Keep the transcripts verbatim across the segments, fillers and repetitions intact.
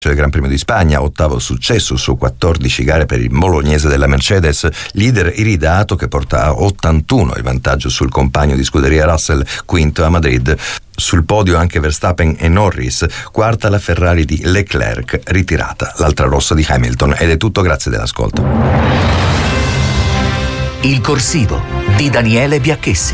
C'è il Gran Premio di Spagna, ottavo successo su quattordici gare per il bolognese della Mercedes, leader iridato che porta a ottantuno il vantaggio sul compagno di scuderia Russell, quinto a Madrid. Sul podio anche Verstappen e Norris, quarta la Ferrari di Leclerc, ritirata l'altra rossa di Hamilton. Ed è tutto, grazie dell'ascolto. Il corsivo di Daniele Biacchessi.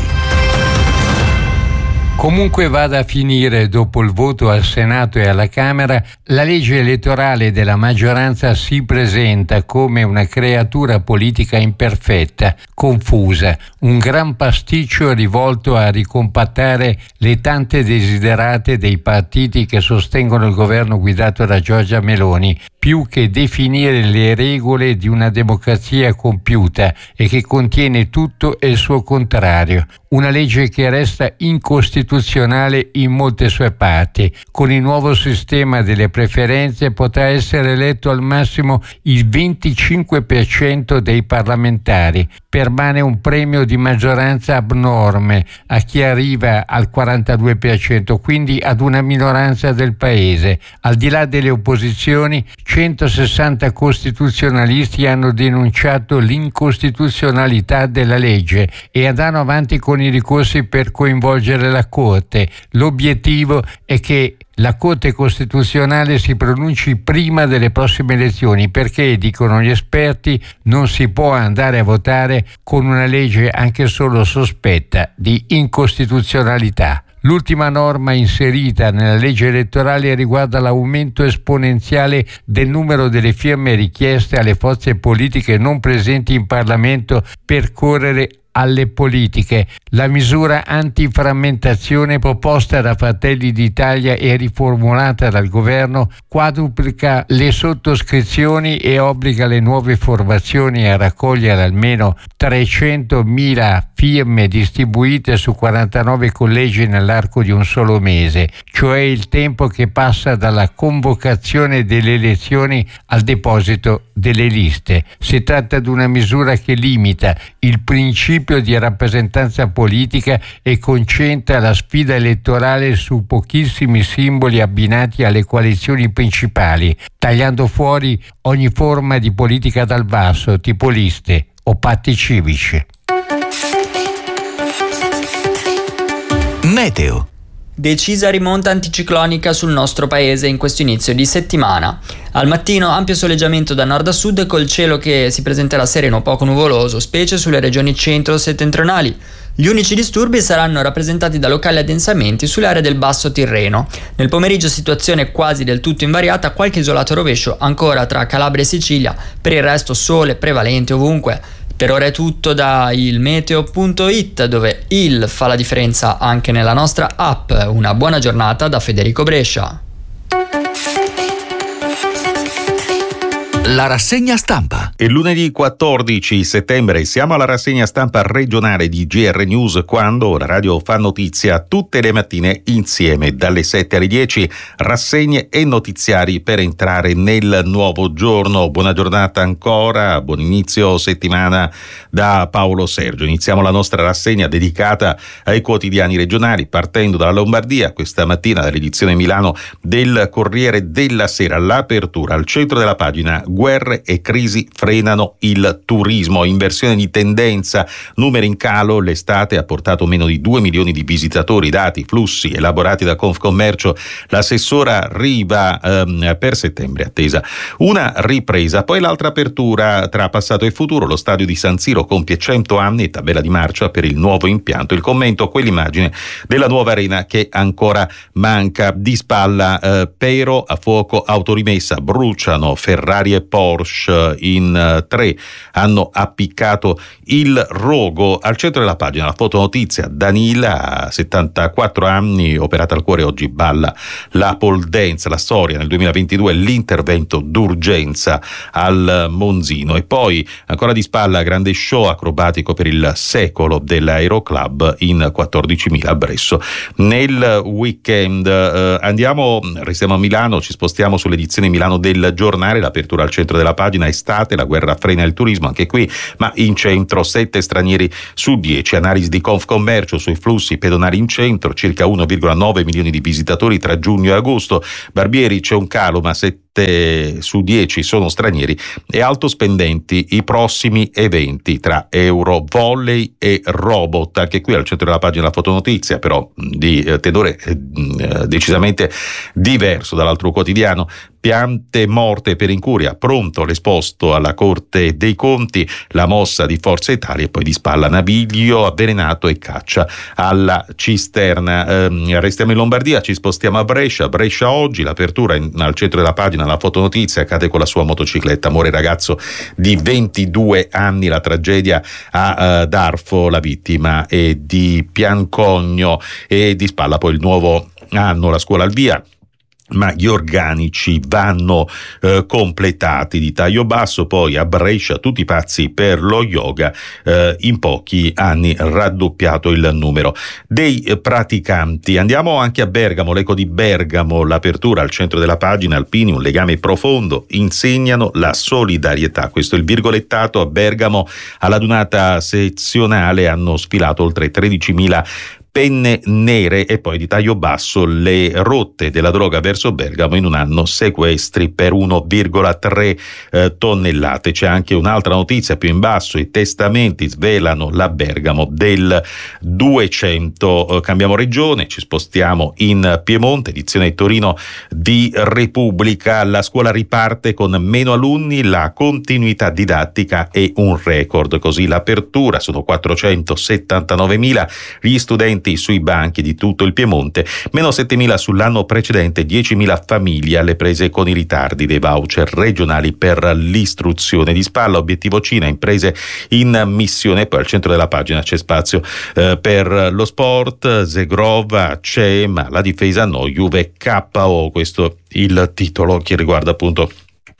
Comunque vada a finire, dopo il voto al Senato e alla Camera, la legge elettorale della maggioranza si presenta come una creatura politica imperfetta, confusa, un gran pasticcio rivolto a ricompattare le tante desiderate dei partiti che sostengono il governo guidato da Giorgia Meloni, più che definire le regole di una democrazia compiuta e che contiene tutto e il suo contrario. Una legge che resta incostituzionale in molte sue parti. Con il nuovo sistema delle preferenze potrà essere eletto al massimo il venticinque per cento dei parlamentari. Permane un premio di maggioranza abnorme a chi arriva al quarantadue per cento, quindi ad una minoranza del paese. Al di là delle opposizioni, centosessanta costituzionalisti hanno denunciato l'incostituzionalità della legge e andranno avanti con i ricorsi per coinvolgere la Corte. L'obiettivo è che la Corte Costituzionale si pronunci prima delle prossime elezioni, perché, dicono gli esperti, non si può andare a votare con una legge anche solo sospetta di incostituzionalità. L'ultima norma inserita nella legge elettorale riguarda l'aumento esponenziale del numero delle firme richieste alle forze politiche non presenti in Parlamento per correre alle politiche. La misura antiframmentazione proposta da Fratelli d'Italia e riformulata dal governo quadruplica le sottoscrizioni e obbliga le nuove formazioni a raccogliere almeno trecentomila firme distribuite su quarantanove collegi nell'arco di un solo mese, cioè il tempo che passa dalla convocazione delle elezioni al deposito delle liste. Si tratta di una misura che limita il principio di rappresentanza politica e concentra la sfida elettorale su pochissimi simboli abbinati alle coalizioni principali, tagliando fuori ogni forma di politica dal basso, tipo liste o patti civici. Meteo. Decisa rimonta anticiclonica sul nostro paese in questo inizio di settimana. Al mattino ampio soleggiamento da nord a sud, col cielo che si presenterà sereno o poco nuvoloso, specie sulle regioni centro-settentrionali. Gli unici disturbi saranno rappresentati da locali addensamenti sulle aree del Basso Tirreno. Nel pomeriggio situazione quasi del tutto invariata, qualche isolato rovescio ancora tra Calabria e Sicilia, per il resto sole prevalente ovunque. Per ora è tutto da il meteo punto it, dove il fa la differenza anche nella nostra app. Una buona giornata da Federico Brescia. La rassegna stampa. È lunedì quattordici settembre, siamo alla rassegna stampa regionale di G R News, quando la radio fa notizia tutte le mattine insieme dalle sette alle dieci, rassegne e notiziari per entrare nel nuovo giorno. Buona giornata ancora, buon inizio settimana da Paolo Sergio. Iniziamo la nostra rassegna dedicata ai quotidiani regionali, partendo dalla Lombardia. Questa mattina dall'edizione Milano del Corriere della Sera, l'apertura al centro della pagina: guerre e crisi frenano il turismo, inversione di tendenza, numeri in calo, l'estate ha portato meno di due milioni di visitatori, dati, flussi elaborati da Confcommercio, l'assessora Riva ehm, per settembre attesa una ripresa. Poi l'altra apertura tra passato e futuro, lo stadio di San Siro compie cento anni e tabella di marcia per il nuovo impianto, il commento, quell'immagine della nuova arena che ancora manca. Di spalla eh, Pero, a fuoco autorimessa, bruciano Ferrari e Porsche in uh, tre, hanno appiccato il rogo. Al centro della pagina la fotonotizia: Danila, settantaquattro anni, operata al cuore, oggi balla la pole dance. La storia nel duemilaventidue, l'intervento d'urgenza al Monzino. E poi ancora di spalla, grande show acrobatico per il secolo dell'Aeroclub in quattordicimila a Bresso. Nel weekend eh, andiamo, restiamo a Milano, ci spostiamo sull'edizione Milano del Giornale, l'apertura al centro della pagina: estate, la guerra frena il turismo, anche qui, ma in centro sette stranieri su dieci. Analisi di Confcommercio sui flussi pedonali in centro, circa uno virgola nove milioni di visitatori tra giugno e agosto. Barbieri, c'è un calo, ma sette sette su dieci sono stranieri e alto spendenti i prossimi eventi tra Euro, Volley e Robot. Anche qui al centro della pagina la fotonotizia, però di eh, tenore eh, decisamente diverso dall'altro quotidiano. Piante morte per incuria, pronto l'esposto alla Corte dei Conti, la mossa di Forza Italia, e poi di spalla Naviglio avvelenato e caccia alla cisterna. Eh, restiamo in Lombardia, ci spostiamo a Brescia. Brescia oggi, l'apertura in, al centro della pagina, la fotonotizia, accade con la sua motocicletta, muore il ragazzo di ventidue anni, la tragedia a uh, Darfo, la vittima è di Piancogno, e di spalla poi il nuovo anno, la scuola al via. Ma gli organici vanno eh, completati. Di taglio basso poi a Brescia, tutti pazzi per lo yoga, eh, in pochi anni raddoppiato il numero dei eh, praticanti. Andiamo anche a Bergamo, l'eco di Bergamo, l'apertura al centro della pagina, alpini un legame profondo, insegnano la solidarietà. Questo è il virgolettato. A Bergamo alla dunata sezionale hanno sfilato oltre tredicimila penne nere. E poi di taglio basso, le rotte della droga verso Bergamo, in un anno sequestri per uno virgola tre eh, tonnellate. C'è anche un'altra notizia più in basso: i testamenti svelano la Bergamo del duecento. Eh, cambiamo regione, ci spostiamo in Piemonte, edizione Torino di Repubblica. La scuola riparte con meno alunni, la continuità didattica è un record. Così l'apertura, sono quattrocentosettantanovemila gli studenti sui banchi di tutto il Piemonte, meno settemila sull'anno precedente, diecimila famiglie alle prese con i ritardi dei voucher regionali per l'istruzione. Di spalla obiettivo Cina, imprese in missione. Poi al centro della pagina c'è spazio eh, per lo sport, Zegrova c'è, ma la difesa no, Juve K O, questo il titolo che riguarda appunto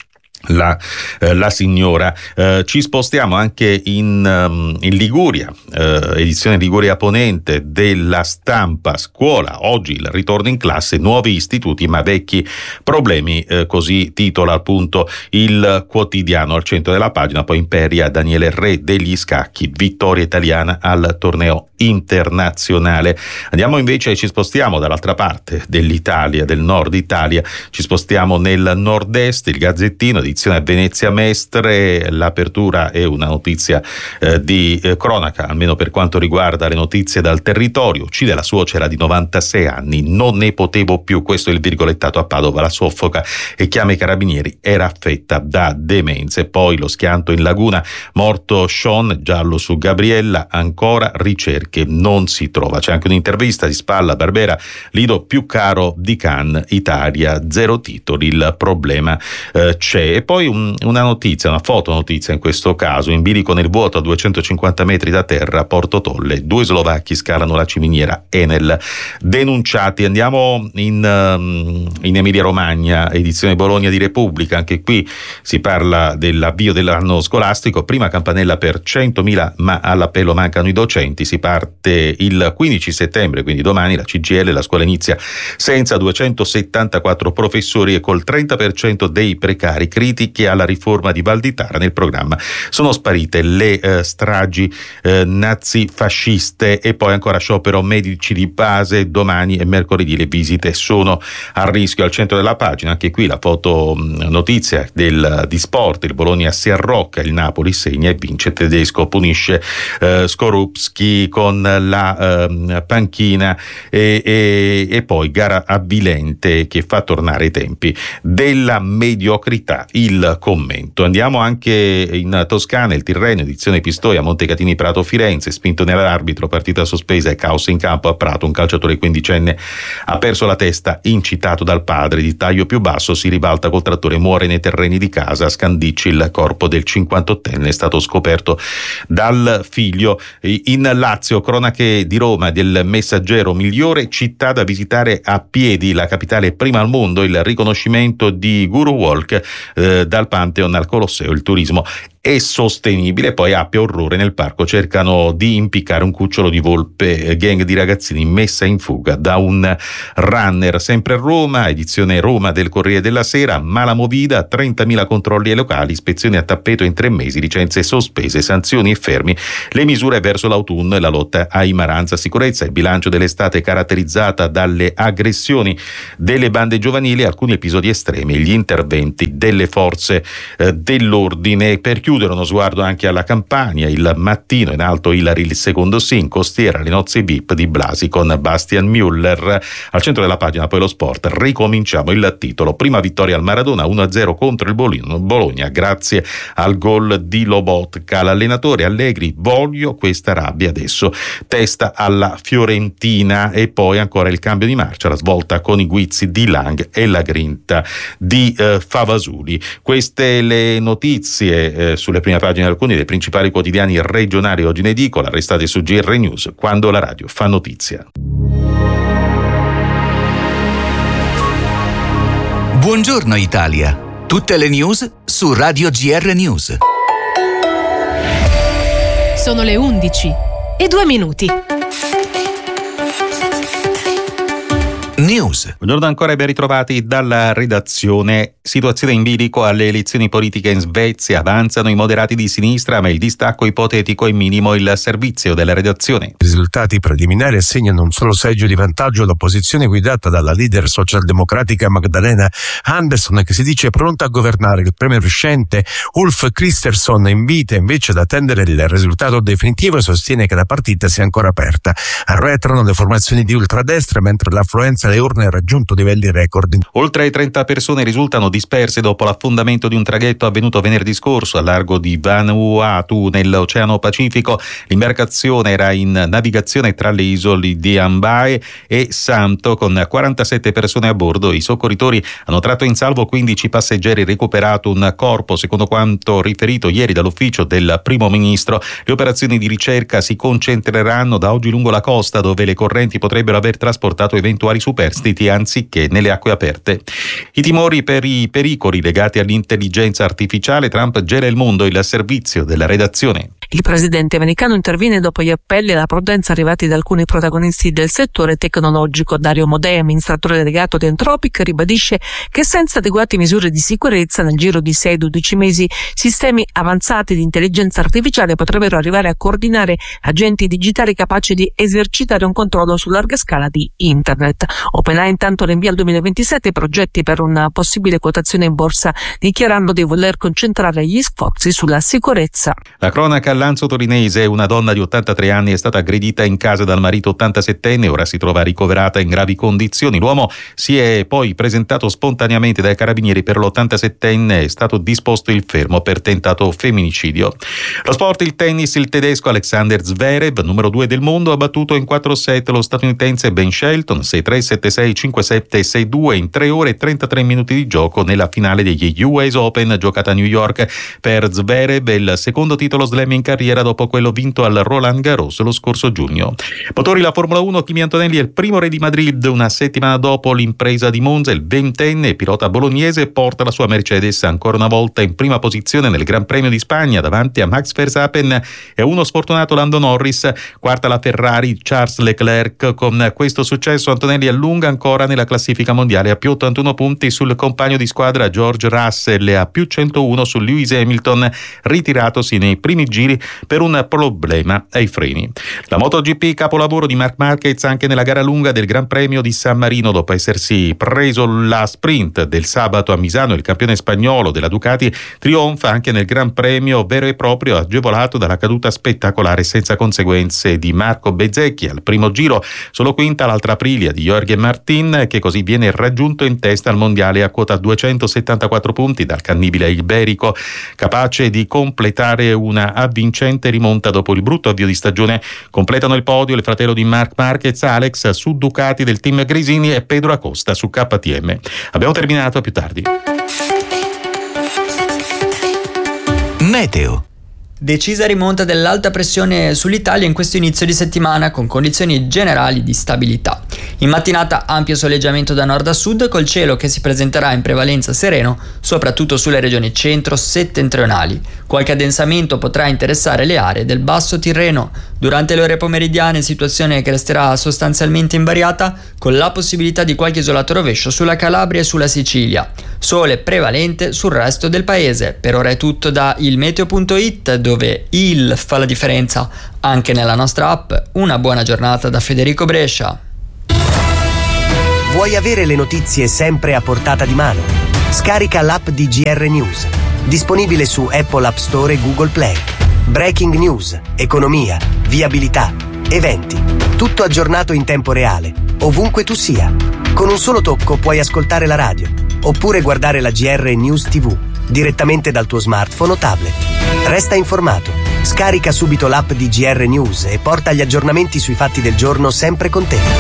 La, eh, la signora. Eh, ci spostiamo anche in, um, in Liguria, eh, edizione Liguria Ponente della Stampa. Scuola, oggi il ritorno in classe, nuovi istituti ma vecchi problemi, eh, così titola appunto il quotidiano. Al centro della pagina poi Imperia, Daniele Re degli scacchi, vittoria italiana al torneo internazionale. Andiamo invece, ci spostiamo dall'altra parte dell'Italia, del nord Italia, ci spostiamo nel nord-est. Il Gazzettino, edizione Venezia Mestre, l'apertura è una notizia eh, di eh, cronaca, almeno per quanto riguarda le notizie dal territorio. Uccide la suocera di novantasei anni, non ne potevo più, questo è il virgolettato a Padova, la soffoca e chiama i carabinieri, era affetta da demenze. Poi lo schianto in laguna, morto Sean, giallo su Gabriella, ancora ricerche, non si trova. C'è anche un'intervista di spalla, Barbera, Lido più caro di Cannes, Italia, zero titoli, il problema eh, c'è. E poi un, una notizia, una fotonotizia in questo caso, in bilico nel vuoto a duecentocinquanta metri da terra, Porto Tolle, due slovacchi scalano la ciminiera Enel, denunciati. Andiamo in, in Emilia Romagna, edizione Bologna di Repubblica, anche qui si parla dell'avvio dell'anno scolastico, prima campanella per centomila ma all'appello mancano i docenti. Si parte il quindici settembre, quindi domani, la C G I L, la scuola inizia senza duecentosettantaquattro professori e col trenta per cento dei precari. Critiche alla riforma di Valditara, nel programma sono sparite le eh, stragi eh, nazifasciste. E poi ancora sciopero medici di base, domani e mercoledì le visite sono a rischio. Al centro della pagina anche qui la foto mh, notizia del, di sport, il Bologna si arrocca, il Napoli segna e vince, Tedesco punisce eh, Skorupski con la eh, panchina e, e, e poi gara avvilente che fa tornare i tempi della mediocrità. Il commento. Andiamo anche in Toscana, il Tirreno, edizione Pistoia, Montecatini Prato Firenze, spinto nell'arbitro, partita sospesa e caos in campo a Prato, un calciatore quindicenne ha perso la testa, incitato dal padre. Di taglio più basso, si ribalta col trattore, muore nei terreni di casa. A Scandicci il corpo del cinquantottenne è stato scoperto dal figlio. In Lazio, cronache di Roma, del Messaggero, migliore città da visitare a piedi, la capitale prima al mondo, il riconoscimento di Guru Walk eh, dal Pantheon al Colosseo, il turismo e sostenibile. Poi Appia orrore, nel parco cercano di impiccare un cucciolo di volpe, gang di ragazzini messa in fuga da un runner. Sempre a Roma, edizione Roma del Corriere della Sera, mala movida, trentamila controlli ai locali, ispezioni a tappeto in tre mesi, licenze sospese, sanzioni e fermi, le misure verso l'autunno e la lotta ai maranza. Sicurezza, il bilancio dell'estate caratterizzata dalle aggressioni delle bande giovanili, alcuni episodi estremi e gli interventi delle forze eh, dell'ordine. Per chiudere uno sguardo anche alla Campania, il mattino, in alto Ilari il secondo sì, in costiera le nozze V I P di Blasi con Bastian Müller. Al centro della pagina poi lo sport, ricominciamo il titolo, prima vittoria al Maradona uno a zero contro il Bologna grazie al gol di Lobotka. L'allenatore Allegri: voglio questa rabbia adesso, testa alla Fiorentina. E poi ancora il cambio di marcia, la svolta con i guizzi di Lang e la grinta di eh, Favasuli. Queste le notizie eh, sulle prime pagine di alcuni dei principali quotidiani regionali oggi in edicola. Restate su G R News, quando la radio fa notizia. Buongiorno Italia. Tutte le news su Radio G R News. Sono le undici e due minuti. News. Buongiorno ancora e ben ritrovati dalla redazione. Situazione in bilico alle elezioni politiche in Svezia. Avanzano i moderati di sinistra, ma il distacco ipotetico è minimo. Il servizio della redazione. I risultati preliminari assegnano un solo seggio di vantaggio all'opposizione guidata dalla leader socialdemocratica Magdalena Andersson, che si dice pronta a governare. Il premier uscente Ulf Kristersson invita invece ad attendere il risultato definitivo e sostiene che la partita sia ancora aperta. Arretrano le formazioni di ultradestra, mentre l'affluenza alle urne ha raggiunto livelli record. Oltre trenta persone risultano disperse dopo l'affondamento di un traghetto avvenuto venerdì scorso a largo di Vanuatu nell'Oceano Pacifico. L'imbarcazione era in navigazione tra le isole di Ambae e Santo con quarantasette persone a bordo. I soccorritori hanno tratto in salvo quindici passeggeri e recuperato un corpo, secondo quanto riferito ieri dall'ufficio del primo ministro. Le operazioni di ricerca si concentreranno da oggi lungo la costa, dove le correnti potrebbero aver trasportato eventuali superstiti anziché nelle acque aperte. I timori per i pericoli legati all'intelligenza artificiale. Trump gela il mondo, il servizio della redazione. Il presidente americano interviene dopo gli appelli alla prudenza arrivati da alcuni protagonisti del settore tecnologico. Dario Modè, amministratore delegato di Anthropic, ribadisce che senza adeguate misure di sicurezza nel giro di sei dodici mesi sistemi avanzati di intelligenza artificiale potrebbero arrivare a coordinare agenti digitali capaci di esercitare un controllo su larga scala di internet. OpenAI intanto rinvia al duemilaventisette i progetti per una possibile quotazione in borsa, dichiarando di voler concentrare gli sforzi sulla sicurezza. La cronaca all'Anzo torinese. Una donna di ottantatré anni è stata aggredita in casa dal marito ottantasettenne, ora si trova ricoverata in gravi condizioni. L'uomo si è poi presentato spontaneamente dai carabinieri. Per l'ottantasettenne è stato disposto il fermo per tentato femminicidio. Lo sport, il tennis, il tedesco Alexander Zverev, numero due del mondo, ha battuto in quattro set lo statunitense Ben Shelton sei tre, sette sei, cinque sette, sei due in tre ore e trentatré minuti di gioco nella finale degli U S Open giocata a New York. Per Zverev è il secondo titolo slam in carriera dopo quello vinto al Roland Garros lo scorso giugno. Motori la Formula uno, Kimi Antonelli è il primo re di Madrid. Una settimana dopo l'impresa di Monza, il ventenne pilota bolognese porta la sua Mercedes ancora una volta in prima posizione nel Gran Premio di Spagna davanti a Max Verstappen e uno sfortunato Lando Norris. Quarta la Ferrari, Charles Leclerc. Con questo successo Antonelli allunga ancora nella classifica mondiale a più ottantuno punti sul compagno di squadra George Russell e a più centouno su Lewis Hamilton, ritiratosi nei primi giri per un problema ai freni. La MotoGP, capolavoro di Marc Marquez anche nella gara lunga del Gran Premio di San Marino. Dopo essersi preso la sprint del sabato a Misano, il campione spagnolo della Ducati trionfa anche nel Gran Premio vero e proprio, agevolato dalla caduta spettacolare senza conseguenze di Marco Bezzecchi al primo giro. Solo quinta l'altra Aprilia di Jorge Martin, che così viene raggiunto in testa al mondiale a quota duecentosettantaquattro punti dal cannibile iberico, capace di completare una avvincente rimonta dopo il brutto avvio di stagione. Completano il podio il fratello di Marc Marquez, Alex, su Ducati del team Gresini, e Pedro Acosta su K T M. Abbiamo terminato, a più tardi. Meteo. Decisa rimonta dell'alta pressione sull'Italia in questo inizio di settimana con condizioni generali di stabilità. In mattinata ampio soleggiamento da nord a sud, col cielo che si presenterà in prevalenza sereno, soprattutto sulle regioni centro-settentrionali. Qualche addensamento potrà interessare le aree del Basso Tirreno. Durante le ore pomeridiane, situazione che resterà sostanzialmente invariata, con la possibilità di qualche isolato rovescio sulla Calabria e sulla Sicilia. Sole prevalente sul resto del paese. Per ora è tutto da ilmeteo punto it, dove il fa la differenza anche nella nostra app. Una buona giornata da Federico Brescia. Vuoi avere le notizie sempre a portata di mano? Scarica l'app di G R News, disponibile su Apple App Store e Google Play. Breaking news, economia, viabilità, eventi, tutto aggiornato in tempo reale, ovunque tu sia. Con un solo tocco puoi ascoltare la radio, oppure guardare la G R News tivù, direttamente dal tuo smartphone o tablet. Resta informato, scarica subito l'app di G R News e porta gli aggiornamenti sui fatti del giorno sempre con te.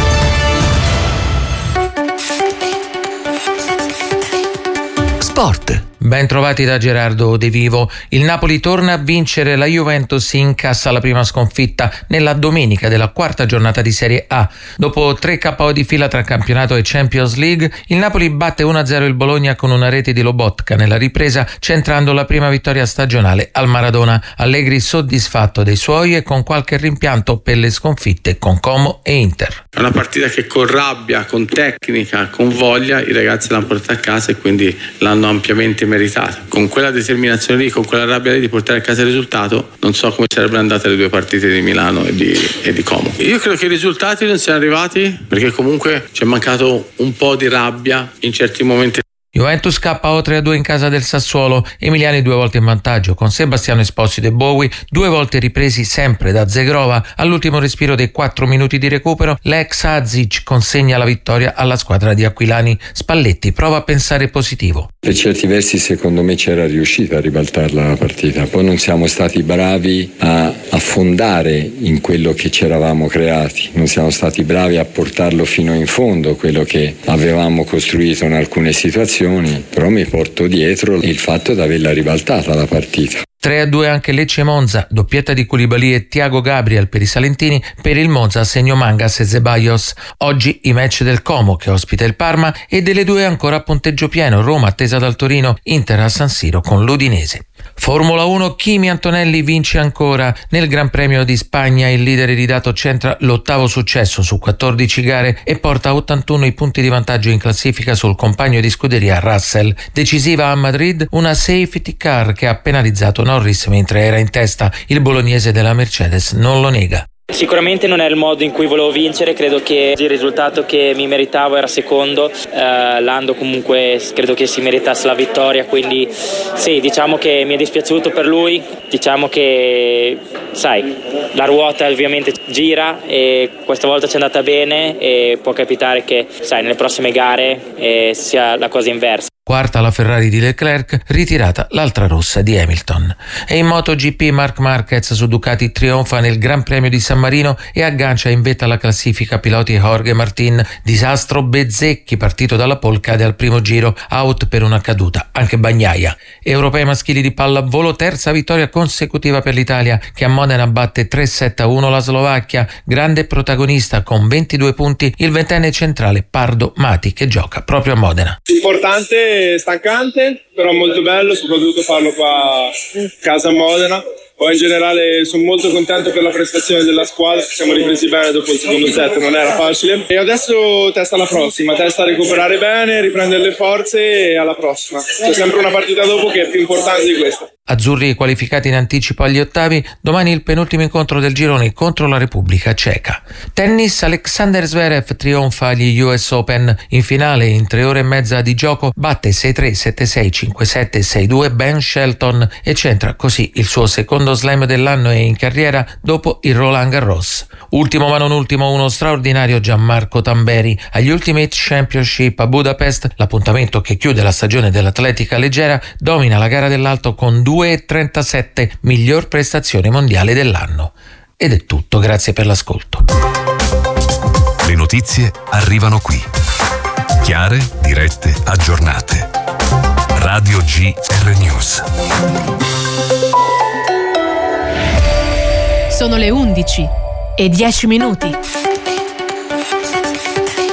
Sport. Ben trovati da Gerardo De Vivo. Il Napoli torna a vincere, la Juventus incassa la prima sconfitta nella domenica della quarta giornata di Serie A. Dopo tre K O di fila tra campionato e Champions League, il Napoli batte uno a zero il Bologna con una rete di Lobotka nella ripresa, centrando la prima vittoria stagionale al Maradona. Allegri soddisfatto dei suoi e con qualche rimpianto per le sconfitte con Como e Inter. È una partita che con rabbia, con tecnica, con voglia i ragazzi l'hanno portata a casa e quindi l'hanno ampiamente meritata. Con quella determinazione lì, con quella rabbia lì di portare a casa il risultato, non so come sarebbero andate le due partite di Milano e di, e di Como. Io credo che i risultati non siano arrivati perché comunque ci è mancato un po' di rabbia in certi momenti. Juventus K O tre a due in casa del Sassuolo, emiliani due volte in vantaggio con Sebastiano Esposito e Bowie, due volte ripresi sempre da Zegrova. All'ultimo respiro dei quattro minuti di recupero, l'ex Azic consegna la vittoria alla squadra di Aquilani. Spalletti prova a pensare positivo. Per certi versi secondo me c'era riuscita a ribaltarla la partita, poi non siamo stati bravi a affondare in quello che ci eravamo creati, non siamo stati bravi a portarlo fino in fondo, quello che avevamo costruito in alcune situazioni, però mi porto dietro il fatto di averla ribaltata la partita. tre a due anche Lecce-Monza, doppietta di Koulibaly e Thiago Gabriel per i salentini. Per il Monza segno Mangas e Zeballos. Oggi i match del Como che ospita il Parma e delle due ancora a punteggio pieno, Roma attesa dal Torino, Inter a San Siro con l'Udinese. Formula uno, Kimi Antonelli vince ancora. Nel Gran Premio di Spagna il leader iridato centra l'ottavo successo su quattordici gare e porta a ottantuno i punti di vantaggio in classifica sul compagno di scuderia Russell. Decisiva a Madrid una safety car che ha penalizzato Norris mentre era in testa. Il bolognese della Mercedes non lo nega. Sicuramente non è il modo in cui volevo vincere, credo che il risultato che mi meritavo era secondo, eh, Lando comunque credo che si meritasse la vittoria, quindi sì, diciamo che mi è dispiaciuto per lui, diciamo che sai, la ruota ovviamente gira e questa volta ci è andata bene e può capitare che sai, nelle prossime gare eh, sia la cosa inversa. Quarta la Ferrari di Leclerc, ritirata l'altra rossa di Hamilton. E in MotoGP Marc Marquez su Ducati trionfa nel Gran Premio di San Marino e aggancia in vetta alla classifica piloti Jorge Martin. Disastro Bezzecchi, partito dalla pole, cade al primo giro, out per una caduta. Anche Bagnaia. Europei maschili di pallavolo, terza vittoria consecutiva per l'Italia che a Modena batte tre sette a uno la Slovacchia. Grande protagonista con ventidue punti il ventenne centrale Pardo Mati che gioca proprio a Modena. Importante, stancante, però molto bello, soprattutto farlo qua a casa a Modena. Poi in generale sono molto contento per la prestazione della squadra, ci siamo ripresi bene dopo il secondo set, non era facile. E adesso testa alla prossima, testa a recuperare bene, riprendere le forze e alla prossima. C'è sempre una partita dopo che è più importante di questa. Azzurri qualificati in anticipo agli ottavi, domani il penultimo incontro del girone contro la Repubblica Ceca. Tennis, Alexander Zverev trionfa agli U S Open. In finale, in tre ore e mezza di gioco, batte sei tre, sette sei, cinque sette, sei due Ben Shelton e centra così il suo secondo slam dell'anno e in carriera dopo il Roland Garros. Ultimo ma non ultimo, uno straordinario Gianmarco Tamberi. Agli Ultimate Championship a Budapest, l'appuntamento che chiude la stagione dell'atletica leggera, domina la gara dell'alto con due e trentasette, miglior prestazione mondiale dell'anno. Ed è tutto, grazie per l'ascolto. Le notizie arrivano qui. Chiare, dirette, aggiornate. Radio G R News. Sono le undici e dieci minuti.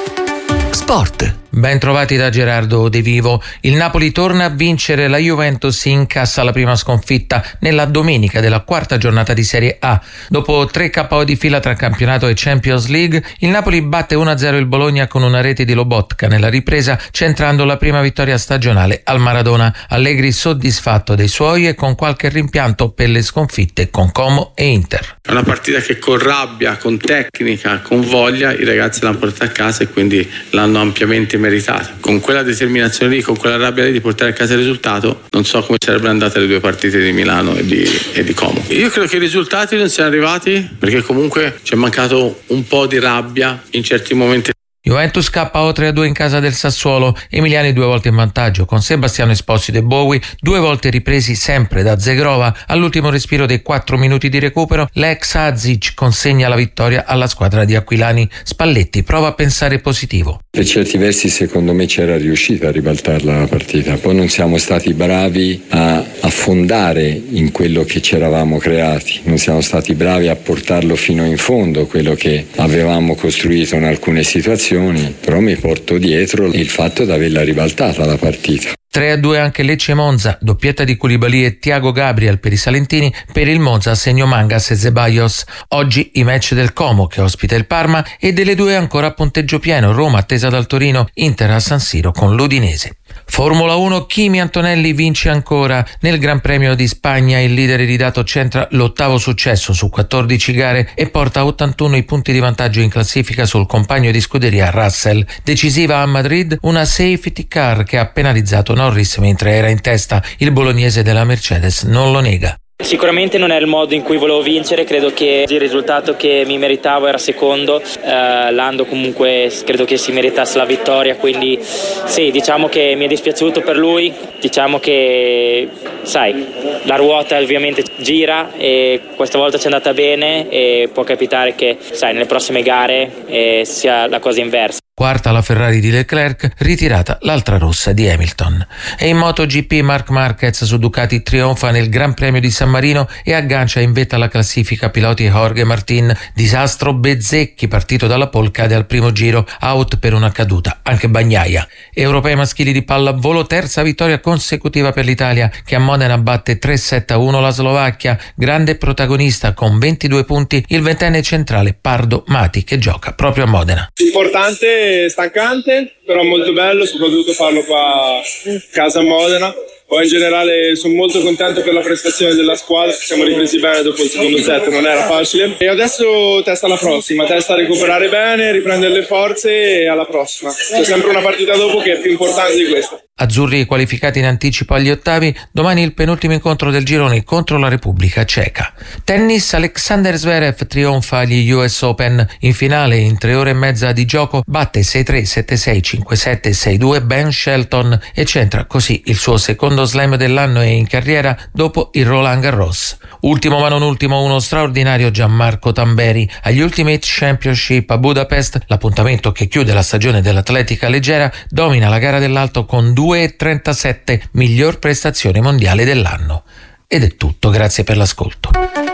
Sport. Ben trovati da Gerardo De Vivo. Il Napoli torna a vincere, la Juventus incassa la prima sconfitta nella domenica della quarta giornata di Serie A. Dopo tre K O di fila tra campionato e Champions League, il Napoli batte uno a zero il Bologna con una rete di Lobotka nella ripresa, centrando la prima vittoria stagionale al Maradona. Allegri soddisfatto dei suoi e con qualche rimpianto per le sconfitte con Como e Inter. È una partita che con rabbia, con tecnica, con voglia i ragazzi l'hanno portata a casa e quindi l'hanno ampiamente meritata. Con quella determinazione lì, con quella rabbia lì di portare a casa il risultato, non so come sarebbero andate le due partite di Milano e di, e di Como. Io credo che i risultati non siano arrivati perché comunque ci è mancato un po' di rabbia in certi momenti. Juventus K O tre a due in casa del Sassuolo, Emiliani due volte in vantaggio con Sebastiano Esposito e Bowie, due volte ripresi sempre da Zegrova. All'ultimo respiro dei quattro minuti di recupero, l'ex Azic consegna la vittoria alla squadra di Aquilani. Spalletti prova a pensare positivo. Per certi versi secondo me c'era riuscita a ribaltarla la partita, poi non siamo stati bravi a affondare in quello che ci eravamo creati, non siamo stati bravi a portarlo fino in fondo, quello che avevamo costruito in alcune situazioni. Però mi porto dietro il fatto di averla ribaltata la partita. tre a due anche Lecce-Monza, doppietta di Koulibaly e Thiago Gabriel per i salentini, per il Monza segno Mangas e Zeballos. Oggi i match del Como che ospita il Parma e delle due ancora a punteggio pieno, Roma attesa dal Torino, Inter a San Siro con l'Udinese. Formula uno, Kimi Antonelli vince ancora. Nel Gran Premio di Spagna il leader iridato centra l'ottavo successo su quattordici gare e porta a ottantuno i punti di vantaggio in classifica sul compagno di scuderia Russell. Decisiva a Madrid una safety car che ha penalizzato Norris mentre era in testa. Il bolognese della Mercedes non lo nega. Sicuramente non è il modo in cui volevo vincere, credo che il risultato che mi meritavo era secondo, eh, Lando comunque credo che si meritasse la vittoria, quindi sì, diciamo che mi è dispiaciuto per lui, diciamo che sai, la ruota ovviamente gira e questa volta ci è andata bene e può capitare che sai, nelle prossime gare eh, sia la cosa inversa. Quarta la Ferrari di Leclerc, ritirata l'altra rossa di Hamilton. E in MotoGP Marc Marquez su Ducati trionfa nel Gran Premio di San Marino e aggancia in vetta alla classifica piloti Jorge Martin. Disastro Bezzecchi, partito dalla pole, cade al primo giro, out per una caduta, anche Bagnaia. Europei maschili di pallavolo, terza vittoria consecutiva per l'Italia che a Modena batte tre sette a uno la Slovacchia. Grande protagonista con ventidue punti il ventenne centrale Pardo Mati che gioca proprio a Modena. Importante, stancante, però molto bello, soprattutto farlo qua a casa a Modena. Poi in generale sono molto contento per la prestazione della squadra, ci siamo ripresi bene dopo il secondo set, non era facile. E adesso testa alla prossima, testa a recuperare bene, riprendere le forze e alla prossima. C'è sempre una partita dopo che è più importante di questa. Azzurri qualificati in anticipo agli ottavi, domani il penultimo incontro del girone contro la Repubblica Ceca. Tennis, Alexander Zverev trionfa agli U S Open. In finale, in tre ore e mezza di gioco, batte sei tre, sette sei, cinque sette, sei due Ben Shelton e centra così il suo secondo slam dell'anno e in carriera dopo il Roland Garros. Ultimo ma non ultimo, uno straordinario Gianmarco Tamberi. Agli Ultimate Championship a Budapest, l'appuntamento che chiude la stagione dell'atletica leggera, domina la gara dell'alto con due e trentasette, miglior prestazione mondiale dell'anno. Ed è tutto, grazie per l'ascolto.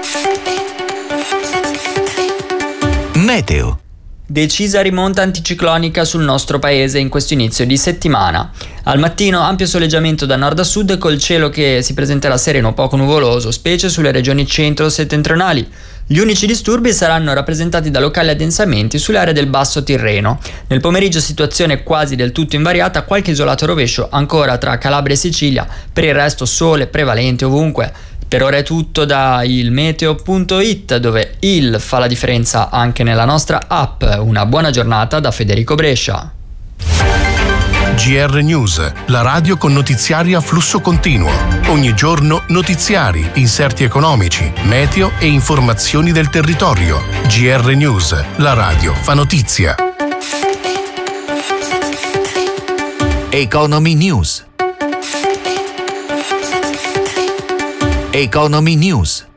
Meteo. Decisa rimonta anticiclonica sul nostro paese in questo inizio di settimana. Al mattino ampio soleggiamento da nord a sud col cielo che si presenterà sereno poco nuvoloso, specie sulle regioni centro-settentrionali. Gli unici disturbi saranno rappresentati da locali addensamenti sulle aree del basso Tirreno. Nel pomeriggio situazione quasi del tutto invariata, qualche isolato rovescio ancora tra Calabria e Sicilia, per il resto sole prevalente ovunque. Per ora è tutto da il meteo punto it, dove il fa la differenza anche nella nostra app. Una buona giornata da Federico Brescia. G R News, la radio con notiziari a flusso continuo. Ogni giorno notiziari, inserti economici, meteo e informazioni del territorio. G R News, la radio fa notizia. Economy News. Economy News.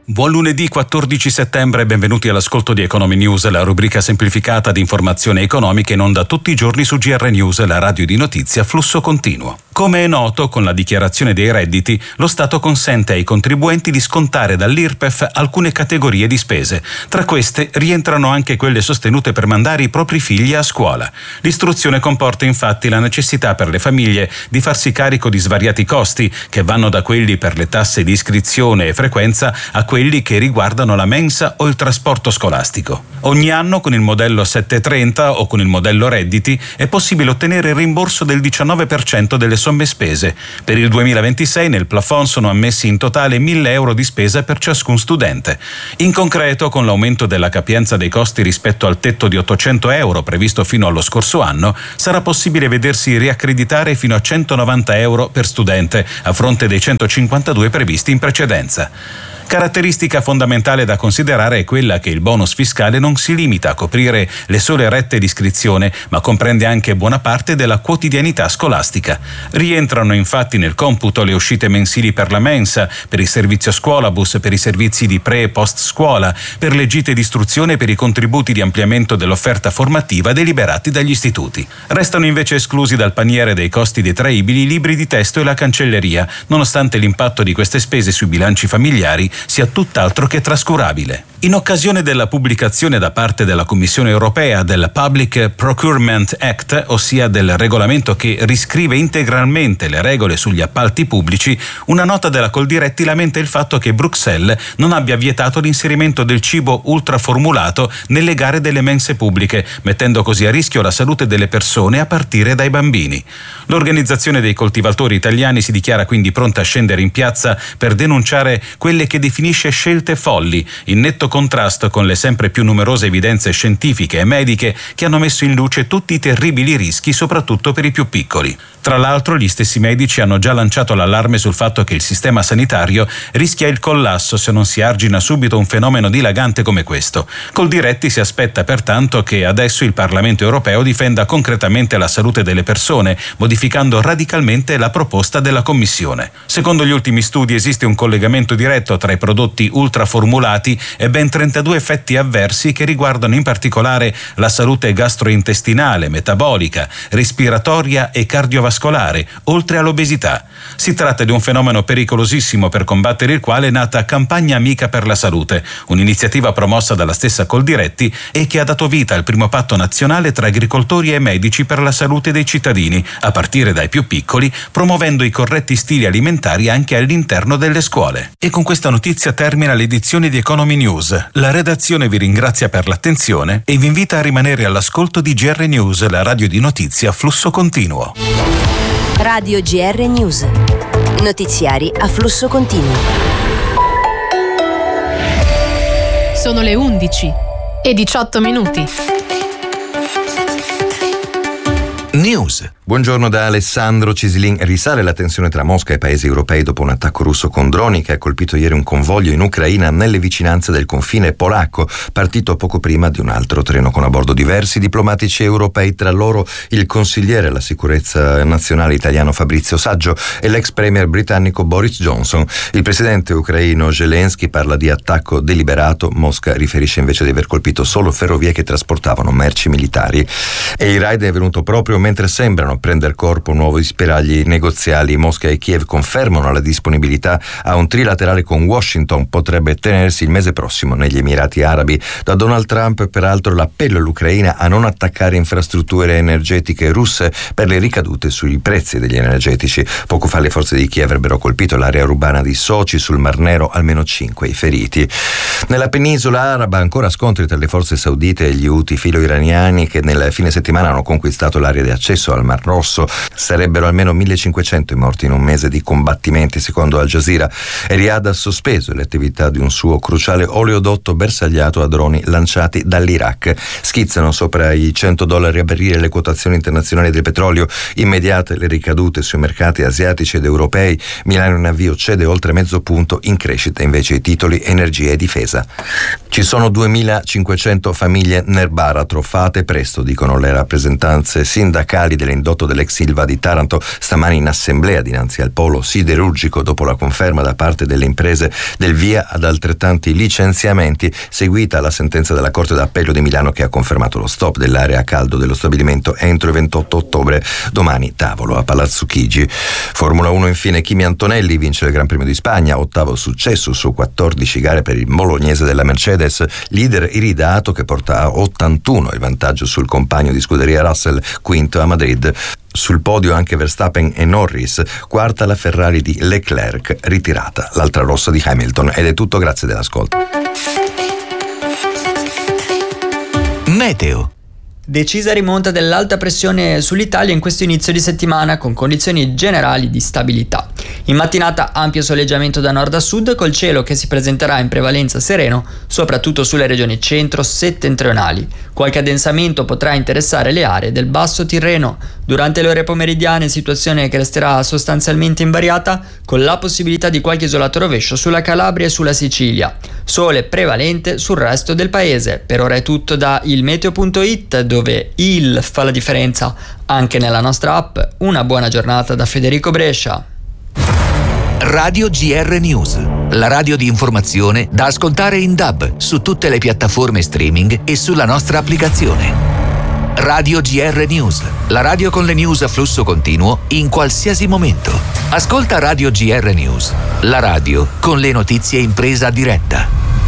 Buon lunedì quattordici settembre e benvenuti all'ascolto di Economy News, la rubrica semplificata di informazioni economiche in onda tutti i giorni su G R News, la radio di notizia a flusso continuo. Come è noto, con la dichiarazione dei redditi, lo Stato consente ai contribuenti di scontare dall'I R P E F alcune categorie di spese. Tra queste rientrano anche quelle sostenute per mandare i propri figli a scuola. L'istruzione comporta infatti la necessità per le famiglie di farsi carico di svariati costi, che vanno da quelli per le tasse di iscrizione e frequenza a quelli che riguardano la mensa o il trasporto scolastico. Ogni anno con il modello settecentotrenta o con il modello redditi è possibile ottenere il rimborso del diciannove per cento delle somme spese. Per il duemilaventisei nel plafond sono ammessi in totale mille euro di spesa per ciascun studente. In concreto, con l'aumento della capienza dei costi rispetto al tetto di ottocento euro previsto fino allo scorso anno, sarà possibile vedersi riaccreditare fino a centonovanta euro per studente, a fronte dei centocinquantadue previsti in precedenza. Caratteristica fondamentale da considerare è quella che il bonus fiscale non si limita a coprire le sole rette di iscrizione, ma comprende anche buona parte della quotidianità scolastica. Rientrano infatti nel computo le uscite mensili per la mensa, per il servizio scuolabus, per i servizi di pre e post scuola, per le gite di istruzione e per i contributi di ampliamento dell'offerta formativa deliberati dagli istituti. Restano invece esclusi dal paniere dei costi detraibili i libri di testo e la cancelleria, nonostante l'impatto di queste spese sui bilanci familiari sia tutt'altro che trascurabile. In occasione della pubblicazione da parte della Commissione europea del Public Procurement Act, ossia del regolamento che riscrive integralmente le regole sugli appalti pubblici, una nota della Coldiretti lamenta il fatto che Bruxelles non abbia vietato l'inserimento del cibo ultraformulato nelle gare delle mense pubbliche, mettendo così a rischio la salute delle persone a partire dai bambini. L'organizzazione dei coltivatori italiani si dichiara quindi pronta a scendere in piazza per denunciare quelle che definisce scelte folli, in netto contrasto con le sempre più numerose evidenze scientifiche e mediche che hanno messo in luce tutti i terribili rischi, soprattutto per i più piccoli. Tra l'altro, gli stessi medici hanno già lanciato l'allarme sul fatto che il sistema sanitario rischia il collasso se non si argina subito un fenomeno dilagante come questo. Coldiretti si aspetta pertanto che adesso il Parlamento europeo difenda concretamente la salute delle persone, modificando radicalmente la proposta della Commissione. Secondo gli ultimi studi esiste un collegamento diretto tra i prodotti ultraformulati e ben trentadue effetti avversi che riguardano in particolare la salute gastrointestinale, metabolica, respiratoria e cardiovascolare, oltre all'obesità. Si tratta di un fenomeno pericolosissimo per combattere il quale è nata Campagna Amica per la Salute, un'iniziativa promossa dalla stessa Coldiretti e che ha dato vita al primo patto nazionale tra agricoltori e medici per la salute dei cittadini, a partire dai più piccoli, promuovendo i corretti stili alimentari anche all'interno delle scuole. E con questa notizia termina l'edizione di Economy News. La redazione vi ringrazia per l'attenzione e vi invita a rimanere all'ascolto di G R News, la radio di notizie a flusso continuo. Radio G R News. Notiziari a flusso continuo. Sono le undici e diciotto minuti. News. Buongiorno da Alessandro Cislin. Risale la tensione tra Mosca e paesi europei dopo un attacco russo con droni che ha colpito ieri un convoglio in Ucraina nelle vicinanze del confine polacco, partito poco prima di un altro treno con a bordo diversi diplomatici europei, tra loro il consigliere alla sicurezza nazionale italiano Fabrizio Saggio e l'ex premier britannico Boris Johnson. Il presidente ucraino Zelensky parla di attacco deliberato, Mosca riferisce invece di aver colpito solo ferrovie che trasportavano merci militari. E il raid è venuto proprio mentre sembrano prendere corpo nuovi spiragli negoziali. Mosca e Kiev confermano la disponibilità a un trilaterale con Washington, potrebbe tenersi il mese prossimo negli Emirati Arabi. Da Donald Trump peraltro l'appello all'Ucraina a non attaccare infrastrutture energetiche russe per le ricadute sui prezzi degli energetici. Poco fa le forze di Kiev avrebbero colpito l'area urbana di Sochi sul Mar Nero, almeno cinque i feriti. Nella penisola araba ancora scontri tra le forze saudite e gli Houthi filo-iraniani che nel fine settimana hanno conquistato l'area di accesso al Mar Rosso. Sarebbero almeno millecinquecento i morti in un mese di combattimenti, secondo Al Jazeera. E Riyadh ha sospeso le attività di un suo cruciale oleodotto bersagliato a droni lanciati dall'Iraq. Schizzano sopra i cento dollari a barile le quotazioni internazionali del petrolio, immediate le ricadute sui mercati asiatici ed europei. Milano in avvio cede oltre mezzo punto, in crescita invece i titoli energia e difesa. Ci sono duemilacinquecento famiglie nel baratro, fate presto, dicono le rappresentanze sindacali delle indotto l'indotto dell'ex Ilva di Taranto, stamani in assemblea dinanzi al polo siderurgico dopo la conferma da parte delle imprese del via ad altrettanti licenziamenti, seguita la sentenza della Corte d'Appello di Milano che ha confermato lo stop dell'area a caldo dello stabilimento entro il ventotto ottobre. Domani tavolo a Palazzo Chigi. Formula uno infine, Kimi Antonelli vince il Gran Premio di Spagna, ottavo successo su quattordici gare per il bolognese della Mercedes, leader iridato che porta a ottantuno il vantaggio sul compagno di scuderia Russell, quinto a Madrid. Sul podio anche Verstappen e Norris, quarta la Ferrari di Leclerc, ritirata l'altra rossa di Hamilton. Ed è tutto, grazie dell'ascolto. Meteo. Decisa rimonta dell'alta pressione sull'Italia in questo inizio di settimana, con condizioni generali di stabilità. In mattinata ampio soleggiamento da nord a sud, col cielo che si presenterà in prevalenza sereno, soprattutto sulle regioni centro-settentrionali. Qualche addensamento potrà interessare le aree del basso Tirreno. Durante le ore pomeridiane, situazione che resterà sostanzialmente invariata, con la possibilità di qualche isolato rovescio sulla Calabria e sulla Sicilia. Sole prevalente sul resto del paese. Per ora è tutto da ilmeteo punto it, dove il fa la differenza anche nella nostra app. Una buona giornata da Federico Brescia. Radio G R News, la radio di informazione da ascoltare in D A B su tutte le piattaforme streaming e sulla nostra applicazione. Radio G R News, la radio con le news a flusso continuo in qualsiasi momento. Ascolta Radio G R News, la radio con le notizie in presa diretta.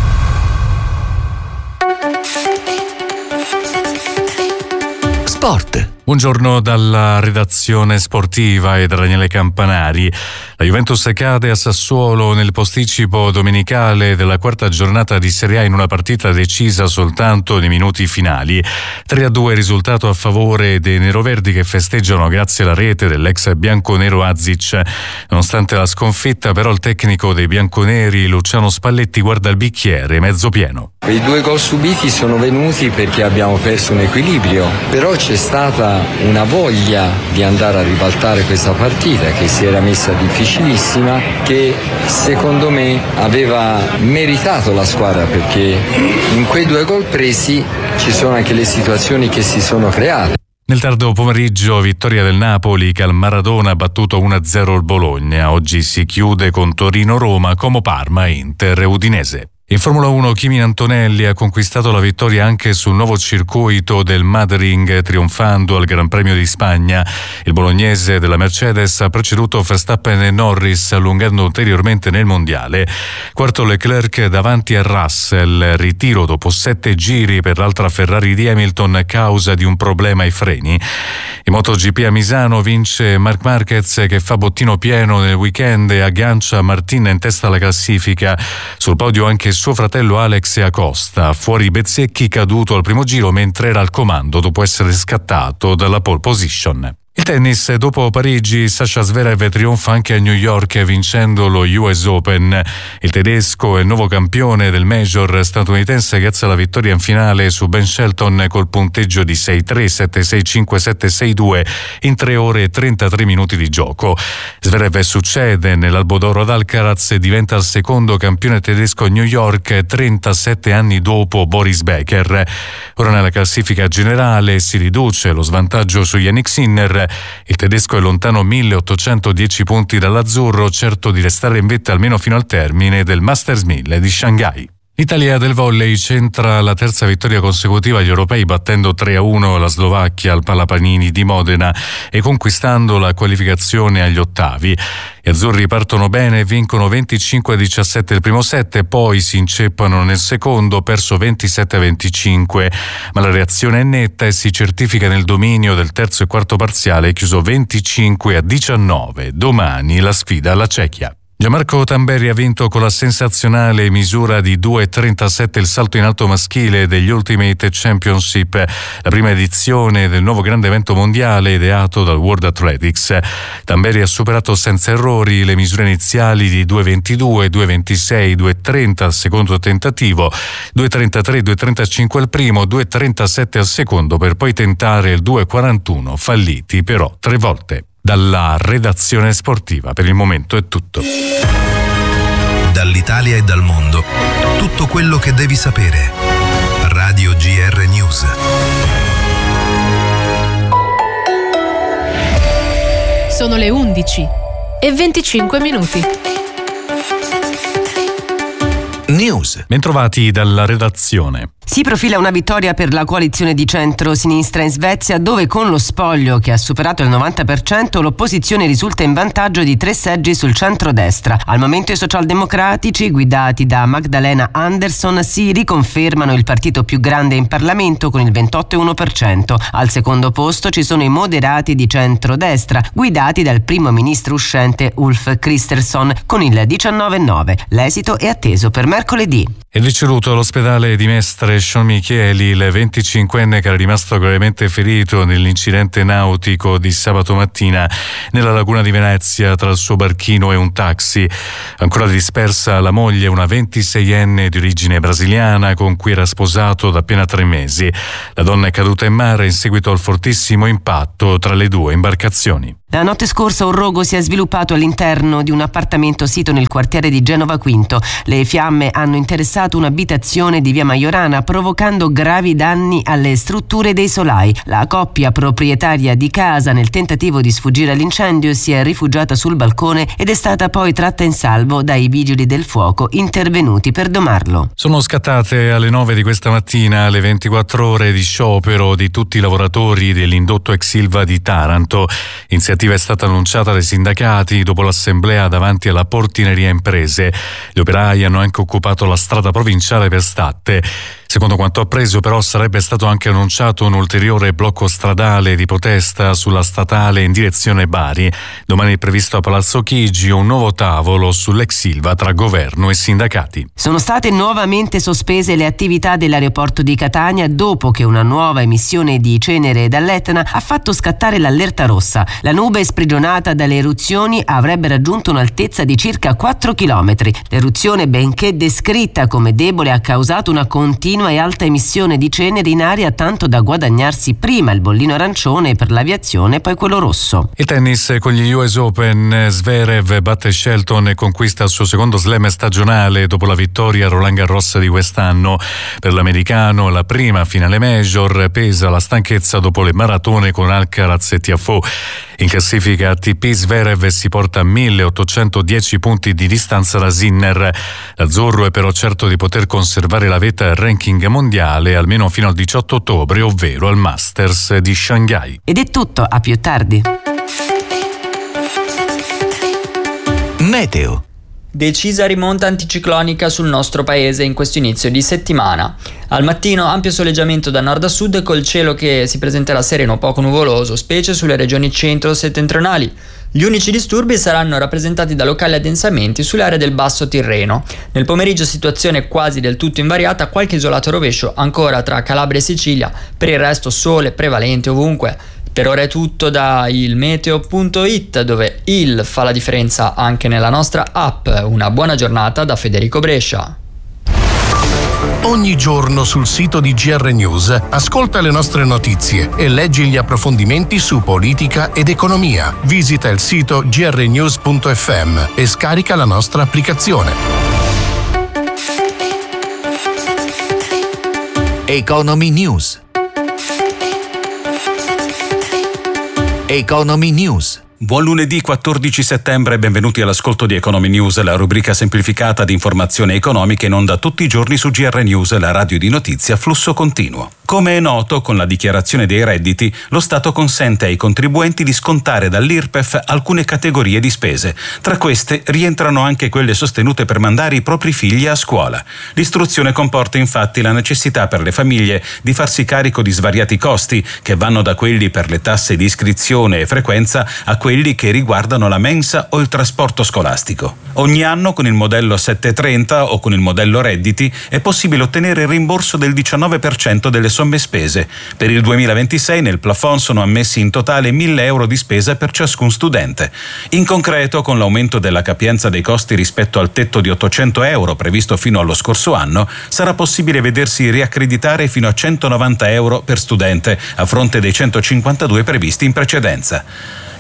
Sport. Buongiorno dalla redazione sportiva e da Daniele Campanari. La Juventus cade a Sassuolo nel posticipo domenicale della quarta giornata di Serie A in una partita decisa soltanto nei minuti finali. tre a due risultato a favore dei neroverdi, che festeggiano grazie alla rete dell'ex bianconero Azic. Nonostante la sconfitta, però, il tecnico dei bianconeri Luciano Spalletti guarda il bicchiere mezzo pieno. I due gol subiti sono venuti perché abbiamo perso un equilibrio, però c'è stata una voglia di andare a ribaltare questa partita che si era messa difficilissima, che secondo me aveva meritato la squadra, perché in quei due gol presi ci sono anche le situazioni che si sono create. Nel tardo pomeriggio vittoria del Napoli che al Maradona ha battuto uno a zero il Bologna. Oggi si chiude con Torino-Roma, Como Parma, Inter e Udinese. In Formula uno Kimi Antonelli ha conquistato la vittoria anche sul nuovo circuito del Madrid, trionfando al Gran Premio di Spagna. Il bolognese della Mercedes ha preceduto Verstappen e Norris, allungando ulteriormente nel mondiale. Quarto Leclerc davanti a Russell, ritiro dopo sette giri per l'altra Ferrari di Hamilton a causa di un problema ai freni. In MotoGP a Misano vince Marc Marquez, che fa bottino pieno nel weekend e aggancia Martin in testa alla classifica. Sul podio anche suo fratello Alex Acosta, fuori Bezzecchi, caduto al primo giro mentre era al comando dopo essere scattato dalla pole position. Il tennis, dopo Parigi, Sasha Zverev trionfa anche a New York vincendo lo U S Open. Il tedesco è il nuovo campione del major statunitense grazie alla vittoria in finale su Ben Shelton col punteggio di sei tre, sette sei, cinque sette, sei due in tre ore e trentatré minuti di gioco. Zverev succede nell'Albo d'Oro ad Alcaraz e diventa il secondo campione tedesco a New York trentasette anni dopo Boris Becker. Ora nella classifica generale si riduce lo svantaggio su Yannick Sinner. Il tedesco è lontano milleottocentodieci punti dall'azzurro, certo di restare in vetta almeno fino al termine del Masters mille di Shanghai. L'Italia del volley centra la terza vittoria consecutiva agli europei, battendo tre a uno la Slovacchia al Palapanini di Modena e conquistando la qualificazione agli ottavi. Gli azzurri partono bene e vincono venticinque a diciassette il primo set, poi si inceppano nel secondo, perso ventisette a venticinque, ma la reazione è netta e si certifica nel dominio del terzo e quarto parziale, chiuso venticinque a diciannove. Domani la sfida alla Cechia. Gianmarco Tamberi ha vinto con la sensazionale misura di due e trentasette il salto in alto maschile degli Ultimate Championship, la prima edizione del nuovo grande evento mondiale ideato dal World Athletics. Tamberi ha superato senza errori le misure iniziali di due e ventidue, due e ventisei, due e trenta al secondo tentativo, due e trentatré, due e trentacinque al primo, due e trentasette al secondo, per poi tentare il due e quarantuno, falliti però tre volte. Dalla redazione sportiva per il momento è tutto. Dall'Italia e dal mondo, tutto quello che devi sapere. Radio G R News. Sono le undici e venticinque minuti. News. Bentrovati dalla redazione. Si profila una vittoria per la coalizione di centro-sinistra in Svezia, dove con lo spoglio che ha superato il novanta per cento l'opposizione risulta in vantaggio di tre seggi sul centro-destra. Al momento i socialdemocratici, guidati da Magdalena Andersson, si riconfermano il partito più grande in Parlamento con il ventotto virgola uno per cento. Al secondo posto ci sono i moderati di centro-destra, guidati dal primo ministro uscente Ulf Kristersson con il diciannove virgola nove. L'esito è atteso per mercoledì. È deceduto all'ospedale di Mestre Sean Micheli, il venticinquenne che era rimasto gravemente ferito nell'incidente nautico di sabato mattina nella laguna di Venezia tra il suo barchino e un taxi. Ancora dispersa la moglie, una ventiseienne di origine brasiliana con cui era sposato da appena tre mesi. La donna è caduta in mare in seguito al fortissimo impatto tra le due imbarcazioni. La notte scorsa un rogo si è sviluppato all'interno di un appartamento sito nel quartiere di Genova Quinto. Le fiamme hanno interessato un'abitazione di via Maiorana, provocando gravi danni alle strutture dei solai. La coppia proprietaria di casa, nel tentativo di sfuggire all'incendio, si è rifugiata sul balcone ed è stata poi tratta in salvo dai vigili del fuoco intervenuti per domarlo. Sono scattate alle nove di questa mattina le ventiquattro ore di sciopero di tutti i lavoratori dell'indotto ex Ilva di Taranto. L'iniziativa è stata annunciata dai sindacati dopo l'assemblea davanti alla Portineria Imprese. Gli operai hanno anche occupato la strada provinciale per Statte. Secondo quanto appreso, però, sarebbe stato anche annunciato un ulteriore blocco stradale di protesta sulla statale in direzione Bari. Domani è previsto a Palazzo Chigi un nuovo tavolo sull'ex Ilva tra governo e sindacati. Sono state nuovamente sospese le attività dell'aeroporto di Catania dopo che una nuova emissione di cenere dall'Etna ha fatto scattare l'allerta rossa. La nube sprigionata dalle eruzioni avrebbe raggiunto un'altezza di circa quattro chilometri. L'eruzione, benché descritta come debole, ha causato una continua e alta emissione di cenere in aria, tanto da guadagnarsi prima il bollino arancione per l'aviazione e poi quello rosso. Il tennis con gli U S Open. Zverev batte Shelton e conquista il suo secondo slam stagionale dopo la vittoria a Roland Garros di quest'anno. Per l'americano la prima finale major, pesa la stanchezza dopo le maratone con Alcaraz e Tiafoe. In classifica A T P Zverev si porta a milleottocentodieci punti di distanza da Sinner. L'azzurro è però certo di poter conservare la vetta al ranking mondiale almeno fino al diciotto ottobre, ovvero al Masters di Shanghai. Ed è tutto, a più tardi. Meteo. Decisa rimonta anticiclonica sul nostro paese in questo inizio di settimana. Al mattino ampio soleggiamento da nord a sud col cielo che si presenterà sereno o poco nuvoloso, specie sulle regioni centro-settentrionali. Gli unici disturbi saranno rappresentati da locali addensamenti sulle aree del Basso Tirreno. Nel pomeriggio situazione quasi del tutto invariata, qualche isolato rovescio ancora tra Calabria e Sicilia, per il resto sole prevalente ovunque. Per ora è tutto da il meteo punto it, dove il fa la differenza anche nella nostra app. Una buona giornata da Federico Brescia. Ogni giorno sul sito di G R News ascolta le nostre notizie e leggi gli approfondimenti su politica ed economia. Visita il sito g r news punto f m e scarica la nostra applicazione. Economy News. Economy News. Buon lunedì quattordici settembre e benvenuti all'ascolto di Economy News, la rubrica semplificata di informazione economica in onda tutti i giorni su G R News, la radio di notizia a flusso continuo. Come è noto, con la dichiarazione dei redditi, lo Stato consente ai contribuenti di scontare dall'I R P E F alcune categorie di spese. Tra queste rientrano anche quelle sostenute per mandare i propri figli a scuola. L'istruzione comporta infatti la necessità per le famiglie di farsi carico di svariati costi, che vanno da quelli per le tasse di iscrizione e frequenza a quelli che riguardano la mensa o il trasporto scolastico. Ogni anno con il modello settecentotrenta o con il modello redditi è possibile ottenere il rimborso del diciannove per cento delle somme spese. Per il duemilaventisei nel plafond sono ammessi in totale mille euro di spesa per ciascun studente. In concreto, con l'aumento della capienza dei costi rispetto al tetto di ottocento euro previsto fino allo scorso anno, sarà possibile vedersi riaccreditare fino a centonovanta euro per studente, a fronte dei centocinquantadue previsti in precedenza.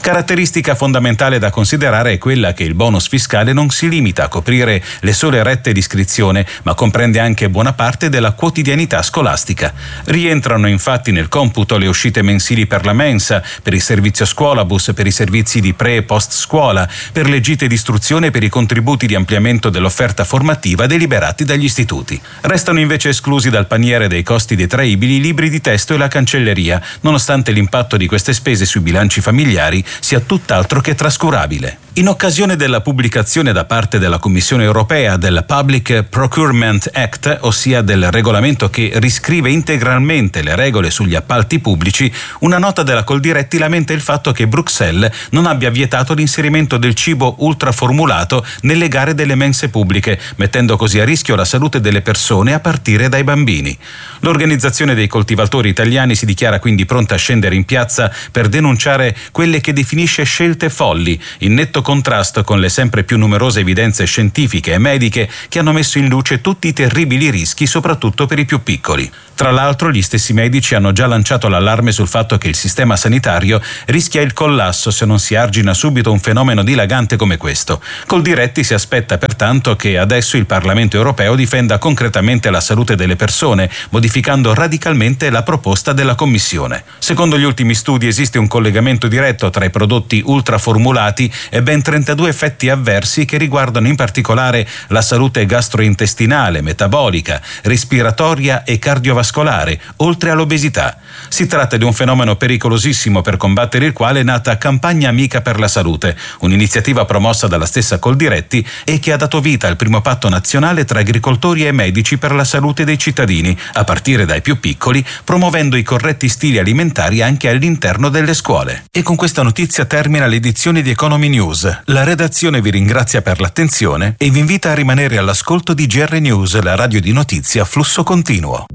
Caratteristica fondamentale da considerare è quella che il bonus fiscale non si limita a coprire le sole rette di iscrizione, ma comprende anche buona parte della quotidianità scolastica. Rientrano infatti nel computo le uscite mensili per la mensa, per il servizio scuolabus, per i servizi di pre e post scuola, per le gite di istruzione e per i contributi di ampliamento dell'offerta formativa deliberati dagli istituti. Restano invece esclusi dal paniere dei costi detraibili i libri di testo e la cancelleria, nonostante l'impatto di queste spese sui bilanci familiari sia tutt'altro che trascurabile. In occasione della pubblicazione da parte della Commissione europea del Public Procurement Act, ossia del regolamento che riscrive integralmente le regole sugli appalti pubblici, una nota della Coldiretti lamenta il fatto che Bruxelles non abbia vietato l'inserimento del cibo ultraformulato nelle gare delle mense pubbliche, mettendo così a rischio la salute delle persone a partire dai bambini. L'Organizzazione dei coltivatori italiani si dichiara quindi pronta a scendere in piazza per denunciare quelle che definisce scelte folli, in netto contrasto con le sempre più numerose evidenze scientifiche e mediche che hanno messo in luce tutti i terribili rischi, soprattutto per i più piccoli. Tra l'altro, gli stessi medici hanno già lanciato l'allarme sul fatto che il sistema sanitario rischia il collasso se non si argina subito un fenomeno dilagante come questo. Coldiretti si aspetta pertanto che adesso il Parlamento europeo difenda concretamente la salute delle persone, modificando radicalmente la proposta della Commissione. Secondo gli ultimi studi esiste un collegamento diretto tra i prodotti ultraformulati e ben trentadue effetti avversi che riguardano in particolare la salute gastrointestinale, metabolica, respiratoria e cardiovascolare, oltre all'obesità. Si tratta di un fenomeno pericolosissimo per combattere il quale è nata Campagna Amica per la Salute, un'iniziativa promossa dalla stessa Coldiretti e che ha dato vita al primo patto nazionale tra agricoltori e medici per la salute dei cittadini, a partire dai più piccoli, promuovendo i corretti stili alimentari anche all'interno delle scuole. E con questa notizia termina l'edizione di Economy News. La redazione vi ringrazia per l'attenzione e vi invita a rimanere all'ascolto di G R News, la radio di notizie a flusso continuo.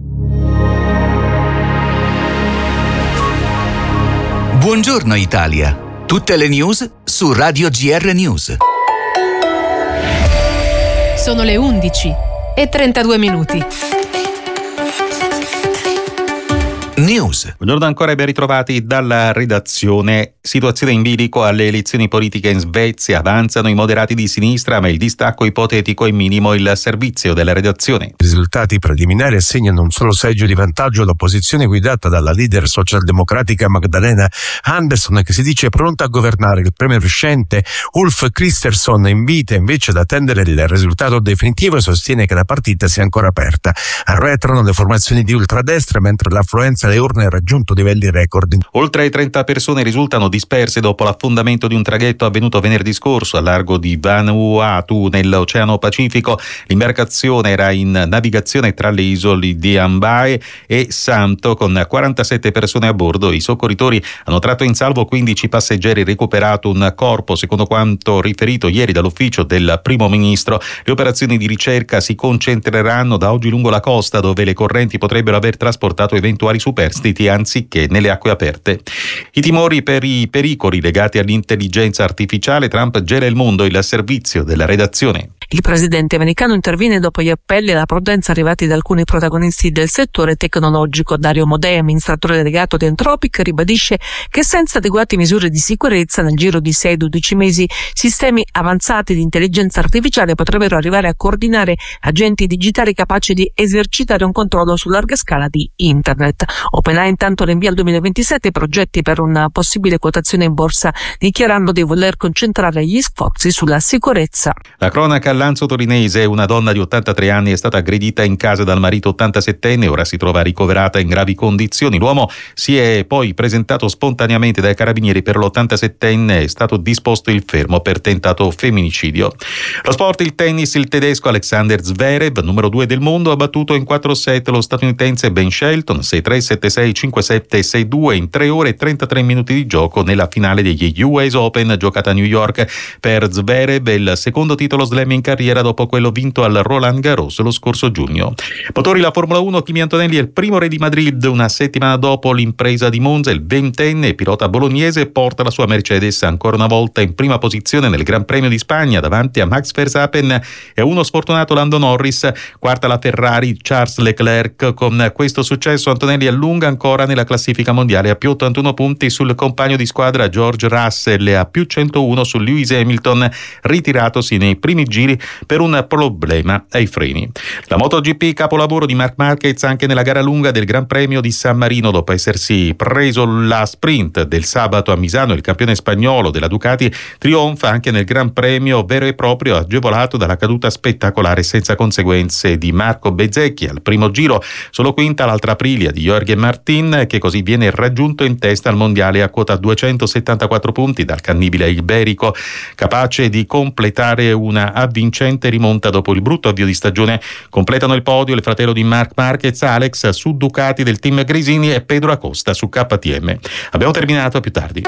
Buongiorno Italia. Tutte le news su Radio G R News. Sono le undici e trentadue minuti. News. Buongiorno ancora e ben ritrovati dalla redazione. Situazione in bilico alle elezioni politiche in Svezia. Avanzano i moderati di sinistra, ma il distacco ipotetico è minimo. Il servizio della redazione. I risultati preliminari assegnano un solo seggio di vantaggio all'opposizione guidata dalla leader socialdemocratica Magdalena Andersson, che si dice pronta a governare. Il premier uscente Ulf Kristersson invita invece ad attendere il risultato definitivo e sostiene che la partita sia ancora aperta. Arretrano le formazioni di ultradestra, mentre l'affluenza alle urne ha raggiunto livelli record. Oltre trenta persone risultano disperse dopo l'affondamento di un traghetto avvenuto venerdì scorso a largo di Vanuatu nell'Oceano Pacifico. L'imbarcazione era in navigazione tra le isole di Ambae e Santo con quarantasette persone a bordo. I soccorritori hanno tratto in salvo quindici passeggeri e recuperato un corpo, secondo quanto riferito ieri dall'ufficio del primo ministro. Le operazioni di ricerca si concentreranno da oggi lungo la costa, dove le correnti potrebbero aver trasportato eventuali superstiti anziché nelle acque aperte. I timori per i pericoli legati all'intelligenza artificiale. Trump gela il mondo. Il servizio della redazione. Il presidente americano interviene dopo gli appelli alla prudenza arrivati da alcuni protagonisti del settore tecnologico. Dario Modè, amministratore delegato di Anthropic, ribadisce che senza adeguate misure di sicurezza nel giro di sei dodici mesi sistemi avanzati di intelligenza artificiale potrebbero arrivare a coordinare agenti digitali capaci di esercitare un controllo su larga scala di Internet. OpenAI intanto rinvia al duemilaventisette i progetti per una possibile quotazione in borsa, dichiarando di voler concentrare gli sforzi sulla sicurezza. La cronaca a Lanzo torinese. Una donna di ottantatré anni è stata aggredita in casa dal marito ottantasettenne, ora si trova ricoverata in gravi condizioni. L'uomo si è poi presentato spontaneamente dai carabinieri. Per l'ottantasettenne è stato disposto il fermo per tentato femminicidio. Lo sport, il tennis. Il tedesco Alexander Zverev, numero due del mondo, ha battuto in quattro set lo statunitense Ben Shelton sei tre, sette sei, cinque sette, sei due in tre ore e trentatré minuti di gioco nella finale degli U S Open giocata a New York. Per Zverev il secondo titolo slam in carriera dopo quello vinto al Roland Garros lo scorso giugno. Motori la Formula uno, Kimi Antonelli è il primo re di Madrid. Una settimana dopo l'impresa di Monza, il ventenne pilota bolognese porta la sua Mercedes ancora una volta in prima posizione nel Gran Premio di Spagna davanti a Max Verstappen e a uno sfortunato Lando Norris. Quarta la Ferrari, Charles Leclerc. Con questo successo Antonelli allunga ancora nella classifica mondiale a più ottantuno punti sul compagno di squadra George Russell e a più centouno su Lewis Hamilton, ritiratosi nei primi giri per un problema ai freni. La MotoGP, capolavoro di Marc Marquez anche nella gara lunga del Gran Premio di San Marino. Dopo essersi preso la sprint del sabato a Misano, il campione spagnolo della Ducati trionfa anche nel Gran Premio vero e proprio, agevolato dalla caduta spettacolare senza conseguenze di Marco Bezzecchi al primo giro. Solo quinta l'altra Aprilia di Jorge Martin, che così viene raggiunto in testa al mondiale a quota duecentosettantaquattro punti dal cannibile iberico, capace di completare una avvincente rimonta dopo il brutto avvio di stagione. Completano il podio il fratello di Marc Marquez, Alex, su Ducati del team Gresini, e Pedro Acosta su K T M. Abbiamo terminato, a più tardi.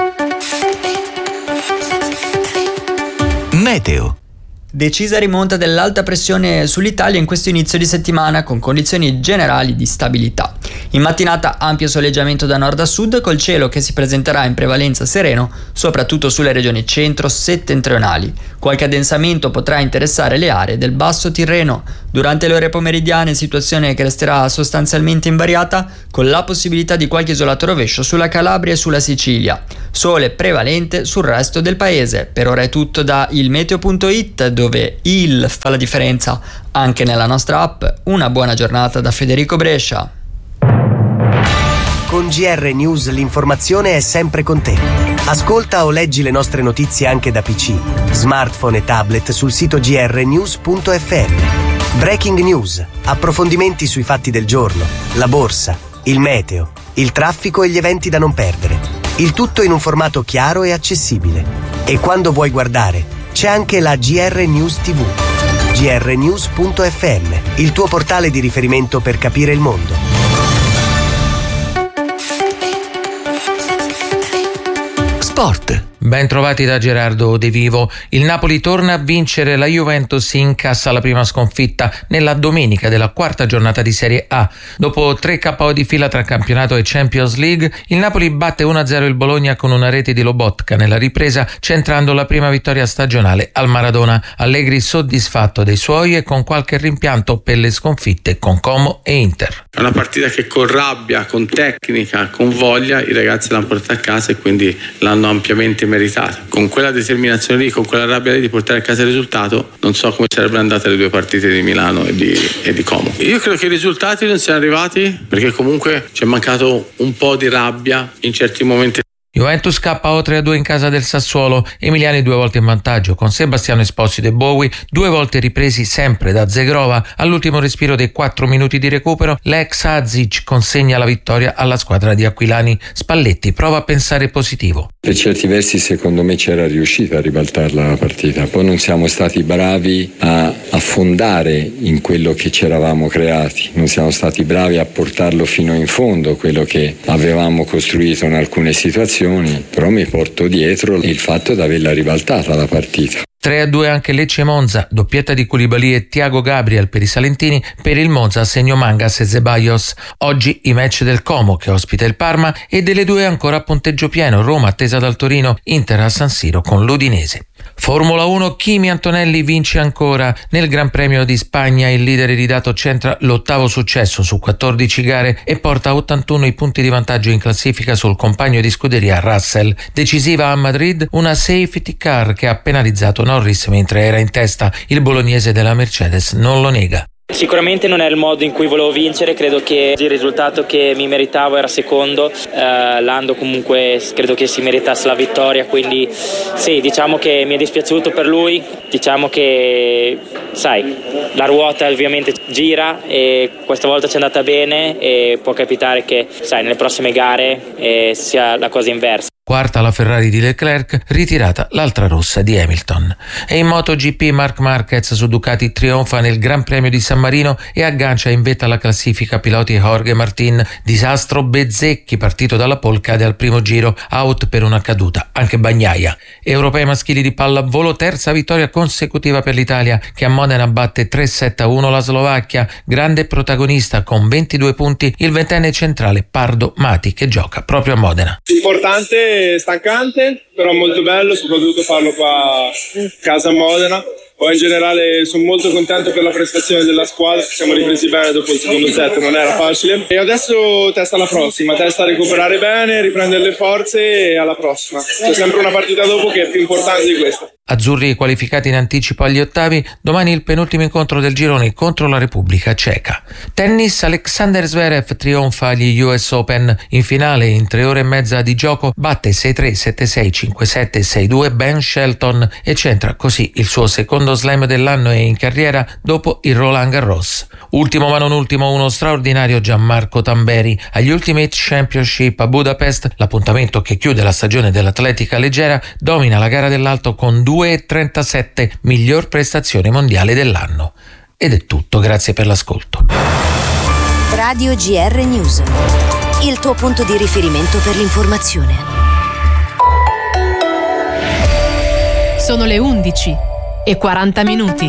Meteo. Decisa rimonta dell'alta pressione sull'Italia in questo inizio di settimana, con condizioni generali di stabilità. In mattinata ampio soleggiamento da nord a sud, col cielo che si presenterà in prevalenza sereno, soprattutto sulle regioni centro-settentrionali. Qualche addensamento potrà interessare le aree del Basso Tirreno. Durante le ore pomeridiane, situazione che resterà sostanzialmente invariata, con la possibilità di qualche isolato rovescio sulla Calabria e sulla Sicilia. Sole prevalente sul resto del paese. Per ora è tutto da ilmeteo punto it, dove il fa la differenza anche nella nostra app. Una buona giornata da Federico Brescia. Con G R News l'informazione è sempre con te. Ascolta o leggi le nostre notizie anche da P C, smartphone e tablet sul sito g r news punto f m. Breaking News, approfondimenti sui fatti del giorno, la borsa, il meteo, il traffico e gli eventi da non perdere. Il tutto in un formato chiaro e accessibile. E quando vuoi guardare, c'è anche la G R News T V. g r news punto f m, il tuo portale di riferimento per capire il mondo. Sport. Ben trovati da Gerardo De Vivo. Il Napoli torna a vincere, la Juventus incassa la prima sconfitta nella domenica della quarta giornata di Serie A. Dopo tre K O di fila tra campionato e Champions League, il Napoli batte uno a zero il Bologna con una rete di Lobotka nella ripresa, centrando la prima vittoria stagionale al Maradona. Allegri soddisfatto dei suoi e con qualche rimpianto per le sconfitte con Como e Inter. È una partita che con rabbia, con tecnica, con voglia i ragazzi l'hanno portata a casa e quindi l'hanno ampiamente meritato. Con quella determinazione lì, con quella rabbia lì di portare a casa il risultato, non so come sarebbero andate le due partite di Milano e di, e di Como. Io credo che i risultati non siano arrivati perché comunque ci è mancato un po' di rabbia in certi momenti. Juventus K O tre a due in casa del Sassuolo, Emiliani due volte in vantaggio con Sebastiano Esposito e Bowie, due volte ripresi sempre da Zegrova. All'ultimo respiro dei quattro minuti di recupero, l'ex Azic consegna la vittoria alla squadra di Aquilani. Spalletti prova a pensare positivo. Per certi versi secondo me c'era riuscita a ribaltarla la partita, poi non siamo stati bravi a affondare in quello che ci eravamo creati, non siamo stati bravi a portarlo fino in fondo, quello che avevamo costruito in alcune situazioni. Però mi porto dietro il fatto di averla ribaltata la partita. tre a due anche Lecce-Monza, doppietta di Koulibaly e Thiago Gabriel per i salentini. Per il Monza segno Mangas e Zeballos. Oggi i match del Como che ospita il Parma e delle due ancora a punteggio pieno, Roma attesa dal Torino, Inter a San Siro con l'Udinese. Formula uno, Kimi Antonelli vince ancora. Nel Gran Premio di Spagna il leader iridato centra l'ottavo successo su quattordici gare e porta a ottantuno i punti di vantaggio in classifica sul compagno di scuderia Russell. Decisiva a Madrid una safety car che ha penalizzato Norris mentre era in testa. Il bolognese della Mercedes non lo nega. Sicuramente non è il modo in cui volevo vincere, credo che il risultato che mi meritavo era secondo, eh, Lando comunque credo che si meritasse la vittoria, quindi sì, diciamo che mi è dispiaciuto per lui, diciamo che sai, la ruota ovviamente gira e questa volta ci è andata bene e può capitare che sai, nelle prossime gare eh, sia la cosa inversa. Quarta la Ferrari di Leclerc, ritirata l'altra rossa di Hamilton. E in MotoGP Marc Marquez su Ducati trionfa nel Gran Premio di San Marino e aggancia in vetta alla classifica piloti Jorge Martin. Disastro Bezzecchi, partito dalla pole, cade al primo giro, out per una caduta, anche Bagnaia. Europei maschili di pallavolo, terza vittoria consecutiva per l'Italia che a Modena batte tre sette a uno la Slovacchia. Grande protagonista con ventidue punti il ventenne centrale Pardo Mati che gioca proprio a Modena. Importante, stancante, però molto bello, soprattutto farlo qua a casa a Modena. Poi in generale sono molto contento per la prestazione della squadra, ci siamo ripresi bene dopo il secondo set, non era facile. E adesso testa alla prossima, testa a recuperare bene, riprendere le forze e alla prossima. C'è sempre una partita dopo che è più importante di questa. Azzurri qualificati in anticipo agli ottavi, domani il penultimo incontro del girone contro la Repubblica Ceca. Tennis, Alexander Zverev trionfa agli U S Open. In finale, in tre ore e mezza di gioco, batte sei tre, sette sei, cinque sette, sei due Ben Shelton e centra così il suo secondo slam dell'anno e in carriera dopo il Roland Garros. Ultimo ma non ultimo, uno straordinario Gianmarco Tamberi. Agli Ultimate Championship a Budapest, l'appuntamento che chiude la stagione dell'atletica leggera, domina la gara dell'alto con due e trentasette, miglior prestazione mondiale dell'anno. Ed è tutto, grazie per l'ascolto. Radio G R News, il tuo punto di riferimento per l'informazione. Sono le undici e quaranta minuti.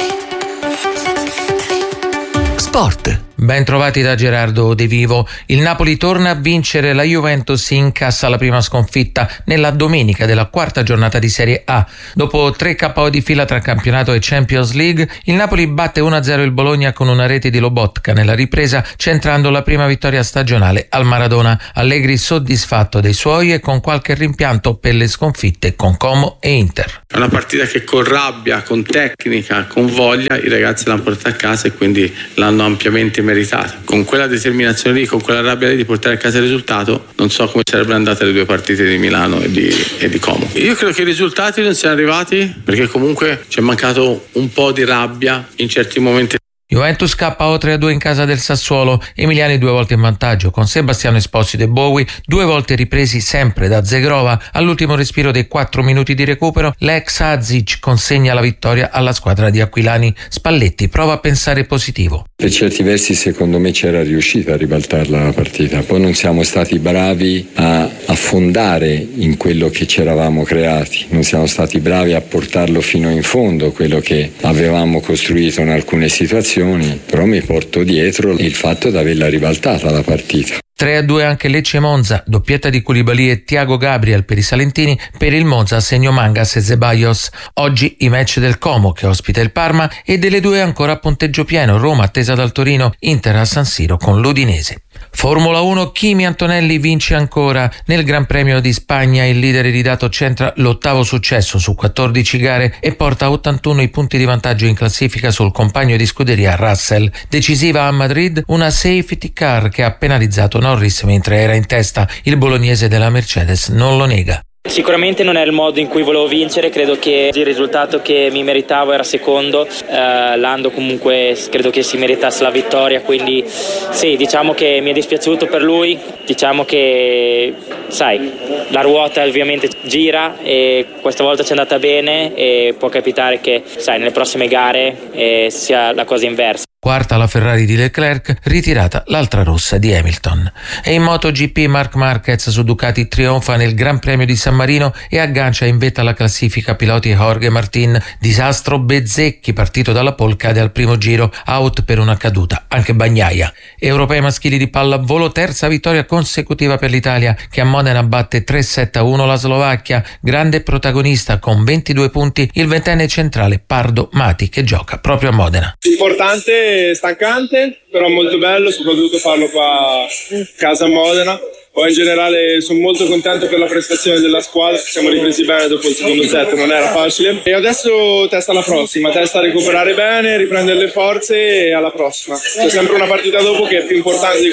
Sport. Ben trovati da Gerardo De Vivo. Il Napoli torna a vincere, la Juventus incassa la prima sconfitta nella domenica della quarta giornata di Serie A. Dopo tre K O di fila tra campionato e Champions League, il Napoli batte uno a zero il Bologna con una rete di Lobotka nella ripresa, centrando la prima vittoria stagionale al Maradona. Allegri soddisfatto dei suoi e con qualche rimpianto per le sconfitte con Como e Inter. È una partita che con rabbia, con tecnica, con voglia i ragazzi l'hanno portata a casa e quindi l'hanno ampiamente meritata. Con quella determinazione lì, con quella rabbia lì di portare a casa il risultato, non so come sarebbero andate le due partite di Milano e di, e di Como. Io credo che i risultati non siano arrivati perché comunque ci è mancato un po' di rabbia in certi momenti. Juventus K O tre a due in casa del Sassuolo, Emiliani due volte in vantaggio con Sebastiano Esposito e Bowie, due volte ripresi sempre da Zegrova. All'ultimo respiro dei quattro minuti di recupero, l'ex Azic consegna la vittoria alla squadra di Aquilani. Spalletti prova a pensare positivo. Per certi versi secondo me c'era riuscita a ribaltarla la partita, poi non siamo stati bravi a affondare in quello che ci eravamo creati, non siamo stati bravi a portarlo fino in fondo, quello che avevamo costruito in alcune situazioni. Però mi porto dietro il fatto di averla ribaltata la partita. tre a due anche Lecce-Monza, doppietta di Koulibaly e Thiago Gabriel per i salentini, per il Monza segno Mangas e Zeballos. Oggi i match del Como che ospita il Parma e delle due ancora a punteggio pieno, Roma attesa dal Torino, Inter a San Siro con l'Udinese. Formula uno, Kimi Antonelli vince ancora. Nel Gran Premio di Spagna il leader iridato centra l'ottavo successo su quattordici gare e porta a ottantuno i punti di vantaggio in classifica sul compagno di scuderia Russell. Decisiva a Madrid una safety car che ha penalizzato Norris mentre era in testa. Il bolognese della Mercedes non lo nega. Sicuramente non è il modo in cui volevo vincere, credo che il risultato che mi meritavo era secondo, eh, Lando comunque credo che si meritasse la vittoria, quindi sì, diciamo che mi è dispiaciuto per lui, diciamo che sai, la ruota ovviamente gira e questa volta ci è andata bene e può capitare che sai, nelle prossime gare eh, sia la cosa inversa. Quarta la Ferrari di Leclerc, ritirata l'altra rossa di Hamilton. E in MotoGP Marc Marquez su Ducati trionfa nel Gran Premio di San Marino e aggancia in vetta alla classifica piloti Jorge Martin. Disastro Bezzecchi, partito dalla pole, cade al primo giro, out per una caduta, anche Bagnaia. Europei maschili di pallavolo, terza vittoria consecutiva per l'Italia che a Modena batte tre sette a uno la Slovacchia. Grande protagonista con ventidue punti il ventenne centrale Pardo Mati che gioca proprio a Modena. Importante, stancante, però molto bello, soprattutto farlo qua a casa a Modena. Poi in generale sono molto contento per la prestazione della squadra, ci siamo ripresi bene dopo il secondo set, non era facile. E adesso testa alla prossima, testa a recuperare bene, riprendere le forze e alla prossima. C'è sempre una partita dopo che è più importante di questa.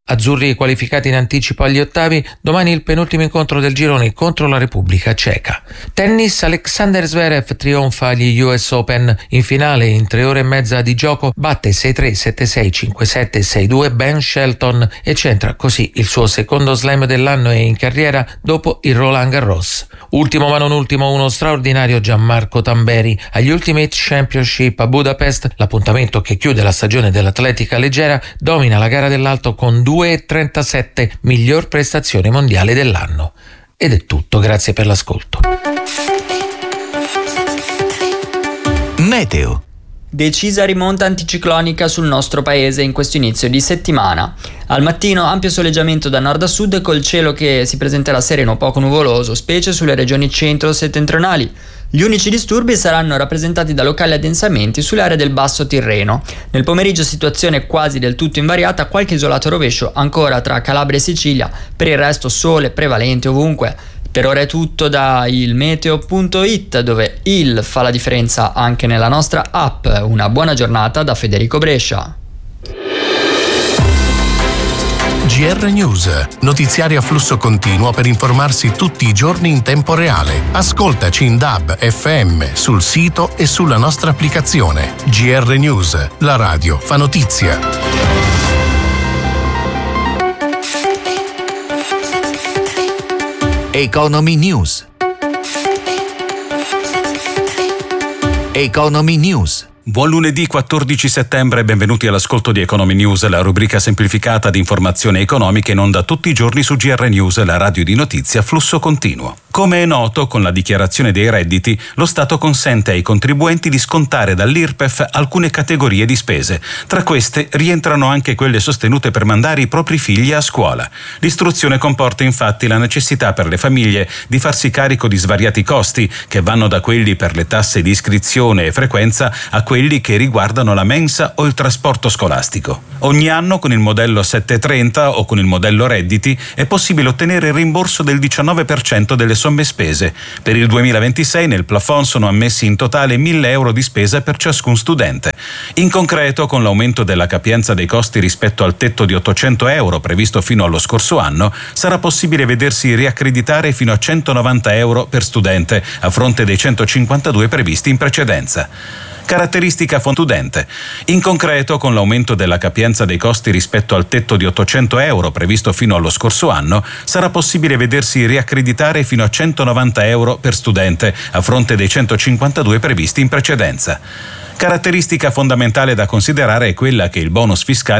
Azzurri qualificati in anticipo agli ottavi, domani il penultimo incontro del girone contro la Repubblica Ceca. Tennis, Alexander Zverev trionfa agli U S Open. In finale, in tre ore e mezza di gioco, batte sei tre, sette sei, cinque sette, sei due Ben Shelton e centra così il suo secondo slam dell'anno e in carriera dopo il Roland Garros. Ultimo ma non ultimo, uno straordinario Gianmarco Tamberi. Agli Ultimate Championship a Budapest, l'appuntamento che chiude la stagione dell'atletica leggera, domina la gara dell'alto con due virgola trentasette, miglior prestazione mondiale dell'anno. Ed è tutto, grazie per l'ascolto. Meteo. Decisa rimonta anticiclonica sul nostro paese in questo inizio di settimana. Al mattino ampio soleggiamento da nord a sud col cielo che si presenterà sereno o poco nuvoloso, specie sulle regioni centro-settentrionali. Gli unici disturbi saranno rappresentati da locali addensamenti sulle aree del Basso Tirreno. Nel pomeriggio situazione quasi del tutto invariata, qualche isolato rovescio ancora tra Calabria e Sicilia, per il resto sole prevalente ovunque. Per ora è tutto da il meteo punto it, dove il fa la differenza anche nella nostra app. Una buona giornata da Federico Brescia. G R News, notiziari a flusso continuo per informarsi tutti i giorni in tempo reale. Ascoltaci in D A B, F M, sul sito e sulla nostra applicazione. G R News, la radio fa notizia. Economy News. Economy News. Buon lunedì quattordici settembre e benvenuti all'ascolto di Economy News, la rubrica semplificata di informazioni economiche in onda tutti i giorni su G R News, la radio di notizia a flusso continuo. Come è noto, con la dichiarazione dei redditi, lo Stato consente ai contribuenti di scontare dall'I R P E F alcune categorie di spese. Tra queste rientrano anche quelle sostenute per mandare i propri figli a scuola. L'istruzione comporta infatti la necessità per le famiglie di farsi carico di svariati costi, che vanno da quelli per le tasse di iscrizione e frequenza a quelli che riguardano la mensa o il trasporto scolastico. Ogni anno con il modello settecentotrenta o con il modello redditi è possibile ottenere il rimborso del diciannove per cento delle somme spese. Per il duemilaventisei nel plafond sono ammessi in totale mille euro di spesa per ciascun studente. In concreto, con l'aumento della capienza dei costi rispetto al tetto di ottocento euro previsto fino allo scorso anno, sarà possibile vedersi riaccreditare fino a centonovanta euro per studente, a fronte dei centocinquantadue previsti in precedenza. Caratteristica studente. In concreto, con l'aumento della capienza dei costi rispetto al tetto di ottocento euro previsto fino allo scorso anno, sarà possibile vedersi riaccreditare fino a centonovanta euro per studente, a fronte dei centocinquantadue previsti in precedenza. Caratteristica fondamentale da considerare è quella che il bonus fiscale